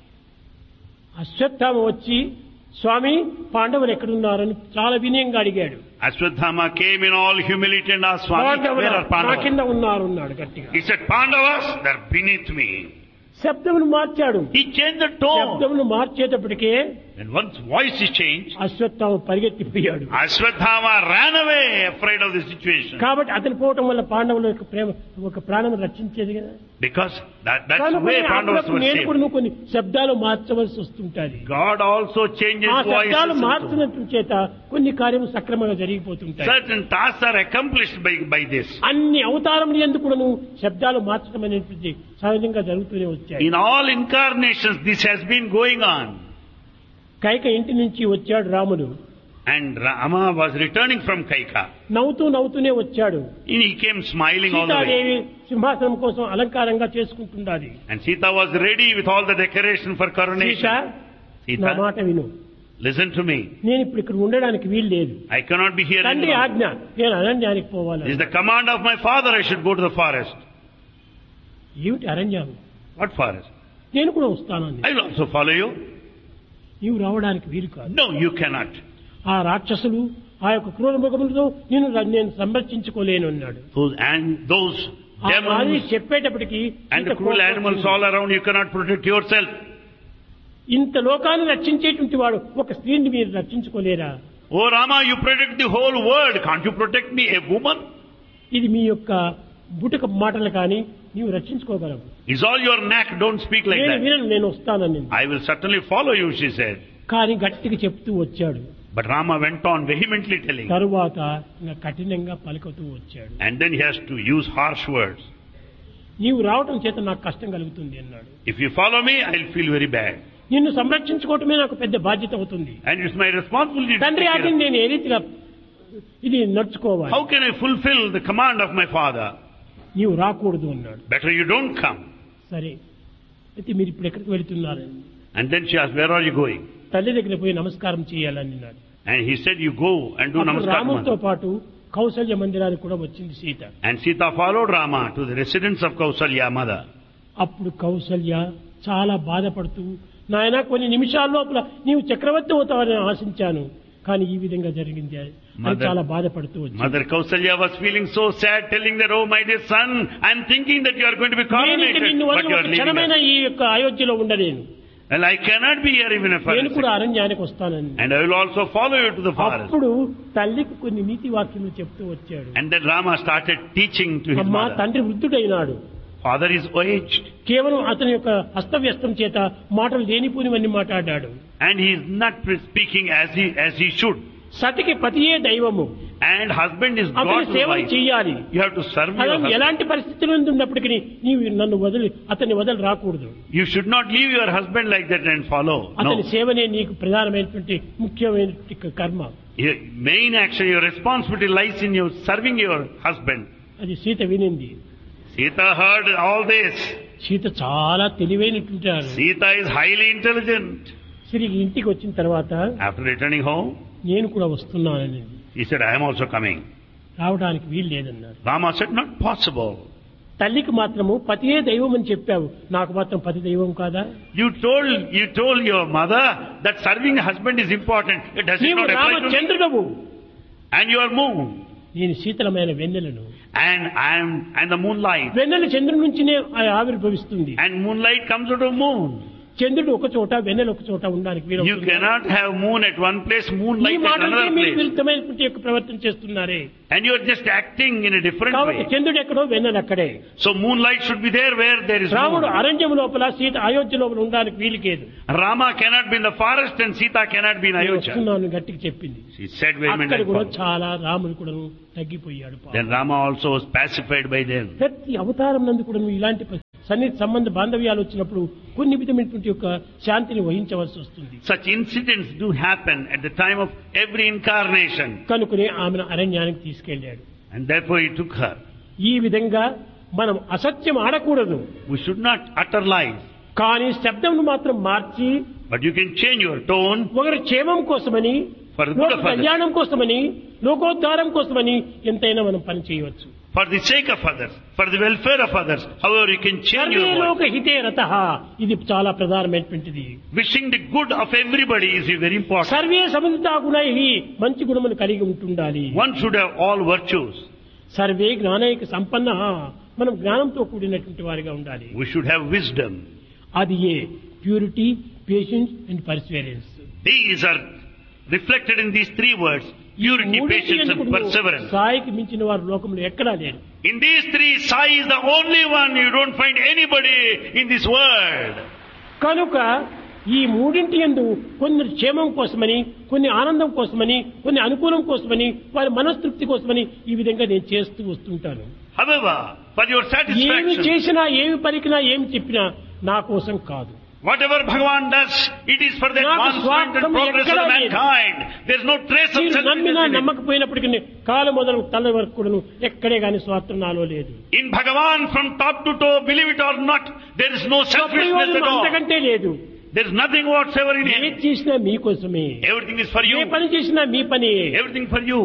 Ashwatthama వచ్చి, స్వామి పాండవులు ఎక్కడున్నారని చాలా వినయంగా అడిగాడు. Ashwadhama came in all humility and asked, Swami, పాండవులు where are నా Pandavas? కింద ఉన్నారు అన్నాడు గట్టిగా. He said, Pandavas, they're beneath me. శబ్దమును మార్చాడు. He changed the tone. శబ్దమును మార్చేటప్పటికే And once voice is changed, Ashwatthama పరిగెత్తిపోయాడు. Ashwadhama ran away afraid of the situation. కాబట్టి అతను పోవటం వల్ల పాండవుల యొక్క ప్రేమ ఒక ప్రాణం రక్షించేది కదా. Because that, that's the కనుక way Pandavas అప్పుడప్పుడు were నేను saved. కూడా నువ్వు కొన్ని శబ్దాలు మార్చవలసి వస్తుంటాది. God also changes ఆ శబ్దాలు voices. మార్చినట్టు చేత కొన్ని కార్యము సక్రమంగా జరిగిపోతుంటాయి. Certain tasks are accomplished by, by this. అన్ని అవతారములు ఎందుకు కూడా నువ్వు శబ్దాలు మార్చడం అనేటువంటి సహజంగా జరుగుతూనే వచ్చాయి. In all incarnations, this has been going on. Kaika ఇంటి నుంచి వచ్చాడు రాముడు. And Rama was returning from Kaika. నవ్వుతూ నవ్వుతూనే వచ్చాడు. And he came smiling all the way. Sitadevi సింహాసనం కోసం అలంకారంగా చేసుకుంటున్నది. And Sita was ready with all the decoration for Sita, coronation. నా Sita, మాట విను, listen to me. నేను ఇప్పుడు ఇక్కడ ఉండడానికి వీలు లేదు. I cannot be here తండ్రి anymore. ఆజ్ఞ, నేను అరణ్యానికి పోవాలి. It is the command of my father I should go to the forest. ఏమిటి అరణ్యం? What forest? నేను కూడా వస్తానని. I will also follow you. నీవు రావడానికి వీలు కాదు. No, you cannot. ఆ రాక్షసులు ఆ యొక్క క్రూర మృగములతో నేను నేను సంరక్షించుకోలేను అన్నాడు. Those and those ఆ మాది demons చెప్పేటప్పటికి and the cruel animals all around, you cannot protect yourself. ఇంత లోకాన్ని రక్షించేటువంటి వాడు ఒక స్త్రీని మీరు రక్షించుకోలేరా? Oh Rama, you protect the whole world. Can't you protect me, a woman? ఇది మీ యొక్క బుటక మాటలు కానీ నీవు రక్షించుకోగలవు. Is all your knack? Don't speak like నేను that. వినను, నేను వస్తానని. I will certainly follow you, she said. కానీ గట్టిగా చెప్తూ వచ్చాడు. But Rama went on vehemently telling. తరువాత ఇంకా కఠినంగా పలుకుతూ వచ్చాడు. And then he has to use harsh words. నీవు రావటం చేత నాకు కష్టం కలుగుతుంది అన్నాడు. If you follow me, I'll feel very bad. నిన్ను సంరక్షించుకోవటమే నాకు పెద్ద బాధ్యత అవుతుంది. And it's my responsibility to తండ్రి take care ఆజ్ఞని of. నేను ఏ రీతిగా ఇది నడుచుకోవాలి? How can I fulfill the command of my father? నీవు రాకూడదు అన్నాడు. Better you don't come. సరే, అయితే మీరు ఇప్పుడు ఎక్కడికి వెళుతున్నారు? And then she asked, where are you going? తల్లి దగ్గర పోయి నమస్కారం చేయాలని అన్నాడు. And he said, you go and do అప్పుడు namaskar. రాముడితో Mother. పాటు కౌసల్య మందిరానికి కూడా వచ్చింది Sita. And Sita followed Rama to the residence of Kausalya, mother. అప్పుడు కౌసల్య చాలా బాధపడుతూ, నాయన కొన్ని నిమిషాల లోపల నీవు చక్రవర్తి అవుతావని ఆశించాను, కానీ ఈ విధంగా జరిగింది అని Mother- చాలా బాధపడుతూ వచ్చింది. Mother Kausalya was feeling so sad, telling that, oh my dear son, I'm thinking that you are going to be నేను ఇక coronated, నిన్ను but వదిలి you ఒక are leaving క్షణమైన us. ఈ యొక్క అయోధ్యలో ఉండలేను, Well, I cannot be here even if I నేను కూడా అరణ్యానికి వస్తానని. and I will also follow you to the forest. అప్పుడు తల్లికి కొన్ని నీతి వాక్యములు చెప్తూ వచ్చాడు. And then Rama started teaching to his అమ్మా, mother. తండ్రి వృద్ధుడైనాడు, Father is aged కేవలం అతని యొక్క హస్తవ్యస్తం చేత మాటలు లేనిపోనివన్నీ మాట్లాడాడు. and he is not speaking as he as he should. సతికి పతియే దైవము, And husband is అతని God to the సేవలు wife. చెయ్యాలి. You have to serve your అతను husband. ఎలాంటి పరిస్థితుల్లో ఉన్నప్పటికీ నీవు నన్ను వదిలి అతన్ని వదిలి రాకూడదు. You should not leave your husband like that and follow. No. అతని సేవనే నీకు ప్రధానమైనటువంటి ముఖ్యమైనటువంటి కర్మ. Your main action, your responsibility lies in your serving your husband. అది Sita వినింది. Sita heard all this. Sita చాలా తెలివైనటువంటి ఆమె. Sita is highly intelligent. తిరిగి ఇంటికి వచ్చిన తర్వాత After returning home, నేను కూడా వస్తున్నానని. he said, I am also coming. రావడానికి వీలు లేదన్నారు. Rama said, not possible. తల్లికి మాత్రము పతియే దైవం అని చెప్పావు, నాకు మాత్రం పతి దైవం కాదా? You told you told your mother that serving a husband is important. Does it నీవు not apply to me? రామచంద్రుడవు, And you are moon. నేను శీతలమైన వెన్నెలను. And I am, and the moonlight. వెన్నెల చంద్రుడి నుంచినే ఆవిర్భవిస్తుంది. And moonlight comes out of moon. చంద్రుడు ఒక చోట వెన్నెల ఒక చోట ఉండడానికి వీలు. You cannot have moon at one place, moonlight at another place. విరుద్ధమైనటువంటి యొక్క ప్రవర్తన చేస్తున్నారే. And you are just acting in a different కాబట్టి way. చంద్రుడు ఎక్కడో వెన్నెల అక్కడే. So moonlight should be there where there is moon. రాముడు అరణ్యం లోపల, సీత అయోధ్య లోపల ఉండడానికి వీలు లేదు. Rama cannot be in the forest and Sita cannot be in Ayodhya. వస్తున్నాను గట్టిగా చెప్పింది. She said women. అక్కడ కూడా చాలా రాముడు కూడా తగ్గిపోయాడు. Then Rama also was pacified by them. ప్రతి అవతారం నందు కూడా ఇలాంటి సన్నిహిత సంబంధ బాంధవ్యాలు వచ్చినప్పుడు కొన్ని విధమైనటువంటి యొక్క శాంతిని వహించవలసి వస్తుంది. Such incidents do happen at the time of every incarnation. కనుకనే ఆమెను అరణ్యానికి తీసుకెళ్లాడు. And therefore he took her. ఈ విధంగా మనం అసత్యం ఆడకూడదు. We should not utter lies. కానీ శబ్దంను మాత్రం మార్చి, But you can change your tone. ఒకరి క్షేమం కోసమని, For the good లోక of others. కళ్యాణం కోసమని, లోకోద్ధారం కోసమని ఎంతైనా మనం పని చేయవచ్చు. For the sake of others, for the welfare of others, however you can change your survey voice. లోక హితే రతః, ఇది చాలా ప్రధానమైనటువంటిది. Wishing the good of everybody is very important. Survey సముదితా గుణైః, మంచి గుణములు కలిగి ఉంటుండాలి. One should have all virtues. Survey జ్ఞానైక సంపన్నః, మనం జ్ఞానంతో కూడినటువంటి వారిగా ఉండాలి. We should have wisdom. అది ఏ purity, patience and Perseverance. These are reflected in these three words: purity, patience and perseverance. సాయికి మించిన వారు లోకంలో ఎక్కడా లేరు. In these three, Sai is the only one. You don't find anybody in this world. కనుక ఈ మూడింటి యందు కొన్ని క్షేమం కోసమని, కొన్ని ఆనందం కోసమని, కొన్ని అనుకూలం కోసమని, వారి మనస్తృప్తి కోసమని ఈ విధంగా నేను చేస్తూ వస్తుంటాను. However, for your ఏమి satisfaction, చేసినా, ఏమి పలికినా, ఏమి చెప్పినా నా కోసం కాదు. whatever Bhagavan does, it is for the నాకు advancement and స్వార్థం progress of ఎక్కడా లేదు. mankind. There is no trace of మీరు selfishness నమ్మినా in it. నమ్మకపోయినప్పటికీ కాలు మొదలు తల వరకు కూడాను ఎక్కడే గాని స్వార్థం నాలో లేదు. In Bhagavan, from top to toe, believe it or not, there is no selfishness at all. అంతకంటే లేదు. There is nothing whatsoever in ఏది it. చేసినా మీకోసమే, Everything is for A you. పని చేసినా మీ పని, Everything for you.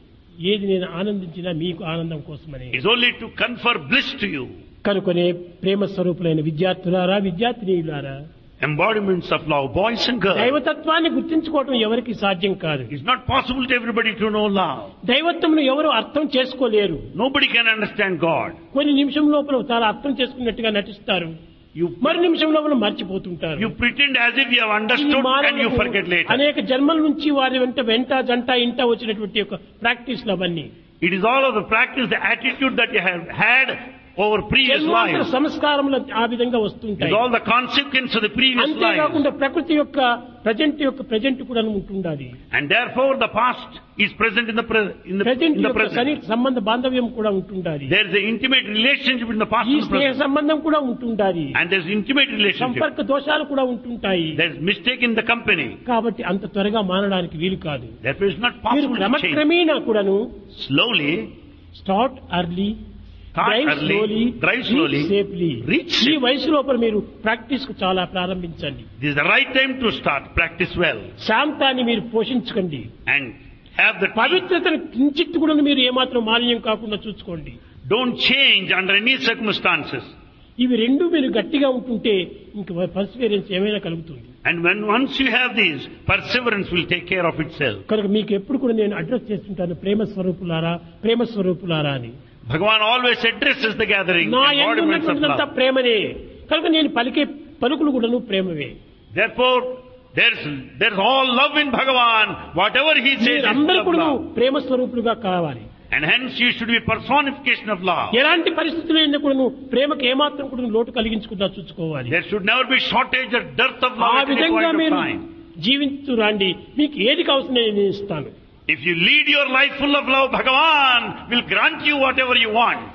ఏది నేను ఆనందించినా మీకు ఆనందం కోసమని. It is only to confer bliss to you. కనుకనే ప్రేమ స్వరూపులైన విద్యార్థులారా, విద్యార్థినీయులారా, Embodiments of love, boys and girls. దైవతత్వాన్ని గుర్తించుకోవడం ఎవరికి సాధ్యం కాదు. It is not possible to everybody to know love. దైవత్వంను ఎవరు అర్థం చేసుకోలేరు. Nobody can understand God. కొన్ని నిమిషం లోపల చాలా అర్థం చేసుకున్నట్టుగా నటిస్తారు, You, మరి నిమిషం లోపల మర్చిపోతుంటారు. you pretend as if you have ఇది understood and you మానవులకు forget later. అనేక జన్మల నుంచి వారి వెంట వెంట జంట ఇంట వచ్చినటువంటి ఒక ప్రాక్టీస్లు అవన్నీ. It is all of the practice, the attitude that you have had over previous జన్మాంతర lives. సంస్కారములు ఆ విధంగా It వస్తుంటాయి. is all the consequence of the previous lives. అంతేకాకుండా ప్రకృతి యొక్క ప్రజెంట్ యొక్క ప్రజెంట్ కూడా ఉంటుండాలి. And therefore the past is present in the, pre- in the, present in the యొక్క present. సన్నిహిత సంబంధ బాంధవ్యం కూడా ఉంటుండాలి. There is an intimate relationship in the past ఈ and the స్నేహ present. సంబంధం కూడా ఉంటుండాలి. And there is intimate relationship. సంపర్క దోషాలు కూడా ఉంటుంటాయి. There is mistake in the company. కాబట్టి అంత త్వరగా మానడానికి వీలు కాదు. Therefore it is not మీరు possible to change. క్రమక్రమేణా కూడాను Slowly, start early, Start drive early, slowly, drive slowly, safely. reach ఈ safe. వయసు లోపల మీరు ప్రాక్టీస్ కు చాలా ప్రారంభించండి. this is the right time to start. Practice well. శాంతాన్ని మీరు పోషించుకోండి. And have the పవిత్రతను కించిత్తు కూడా మీరు ఏమాత్రం మాలిన్యం కాకుండా చూసుకోండి. Don't change under any circumstances. ఇవి రెండు మీరు గట్టిగా ఉంటుంటే ఇంక పర్సివరెన్స్ ఏమైనా కలుగుతుంది. And when once you have these, perseverance will take care of itself. కనుక మీకు ఎప్పుడు కూడా నేను అడ్రస్ చేస్తుంటాను, ప్రేమ స్వరూపులారా, ప్రేమ స్వరూపులారా అని. Bhagavan always addresses the gathering, నా embodiments of ఎందున్నటువంటిదంతా love. ప్రేమనే. కనుక నేను పలికే పలుకులు కూడాను ప్రేమవే. Therefore, there's there's all love in Bhagavan. Whatever he says is మీరందరూ full of కూడా love. ప్రేమ స్వరూపులుగా కావాలి. And hence you should be personification of love. ఎలాంటి పరిస్థితుల్లో కూడా ప్రేమకు ఏమాత్రం కూడా లోటు కలిగించకుండా చూసుకోవాలి. There should never be shortage or dearth of ఆ love at any విధంగా point of మీరు time. జీవించు రండి. మీకు ఏది కావాల్సిన నేను ఇస్తాను. If you lead your life full of love, Bhagavan will grant you whatever you want.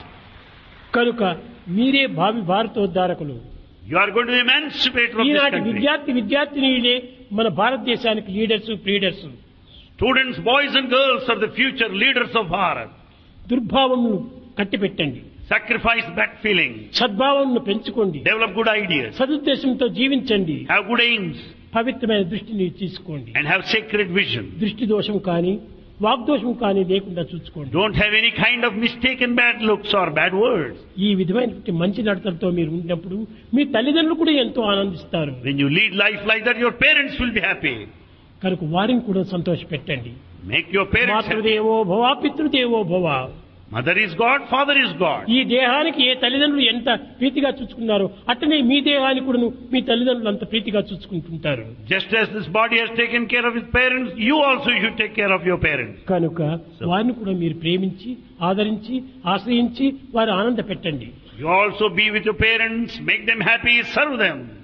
కనుక మీరే భావి భారతోద్ధారకులు. You are going to be emancipator of this ఈనాటి country. విద్యార్థి విద్యార్థినీలే మన భారతదేశానికి leaders, pleaders. Students, boys and girls are the future leaders of Bharat. దుర్భావమును కట్టిపెట్టండి. Sacrifice bad feelings. సద్భావమును పెంచుకోండి. Develop good ideas. సదుద్దేశంతో జీవించండి. Have good aims. పవిత్రమైన దృష్టిని తీసుకోండి. And have sacred vision. దృష్టి దోషం కానీ వాగ్దోషం కానీ లేకుండా చూసుకోండి. Don't have any kind of mistaken bad looks or bad words. ఈ విధమైన మంచి నడతలతో మీరు ఉన్నప్పుడు మీ తల్లిదండ్రులు కూడా ఎంతో ఆనందిస్తారు. When you lead life like that, your parents will be happy. కనుక వారిని కూడా సంతోషపెట్టండి. Make your parents happy. మాతృదేవో భవ, పితృదేవో భవ. Mother is God, father is God. ఈ దేహానికి ఏ తల్లిదండ్రులు ఎంత ప్రీతిగా చూసుకున్నారో అట్టనే మీ దేహానికి కూడా మీ తల్లిదండ్రులు అంత ప్రీతిగా చూసుకుంటుంటారు. Just as this body has taken care of its parents, you also should take care of your parents. కనుక వారిని కూడా మీరు ప్రేమించి ఆదరించి ఆశ్రయించి వారు ఆనంద పెట్టండి. You also be with your parents, make them happy, serve them.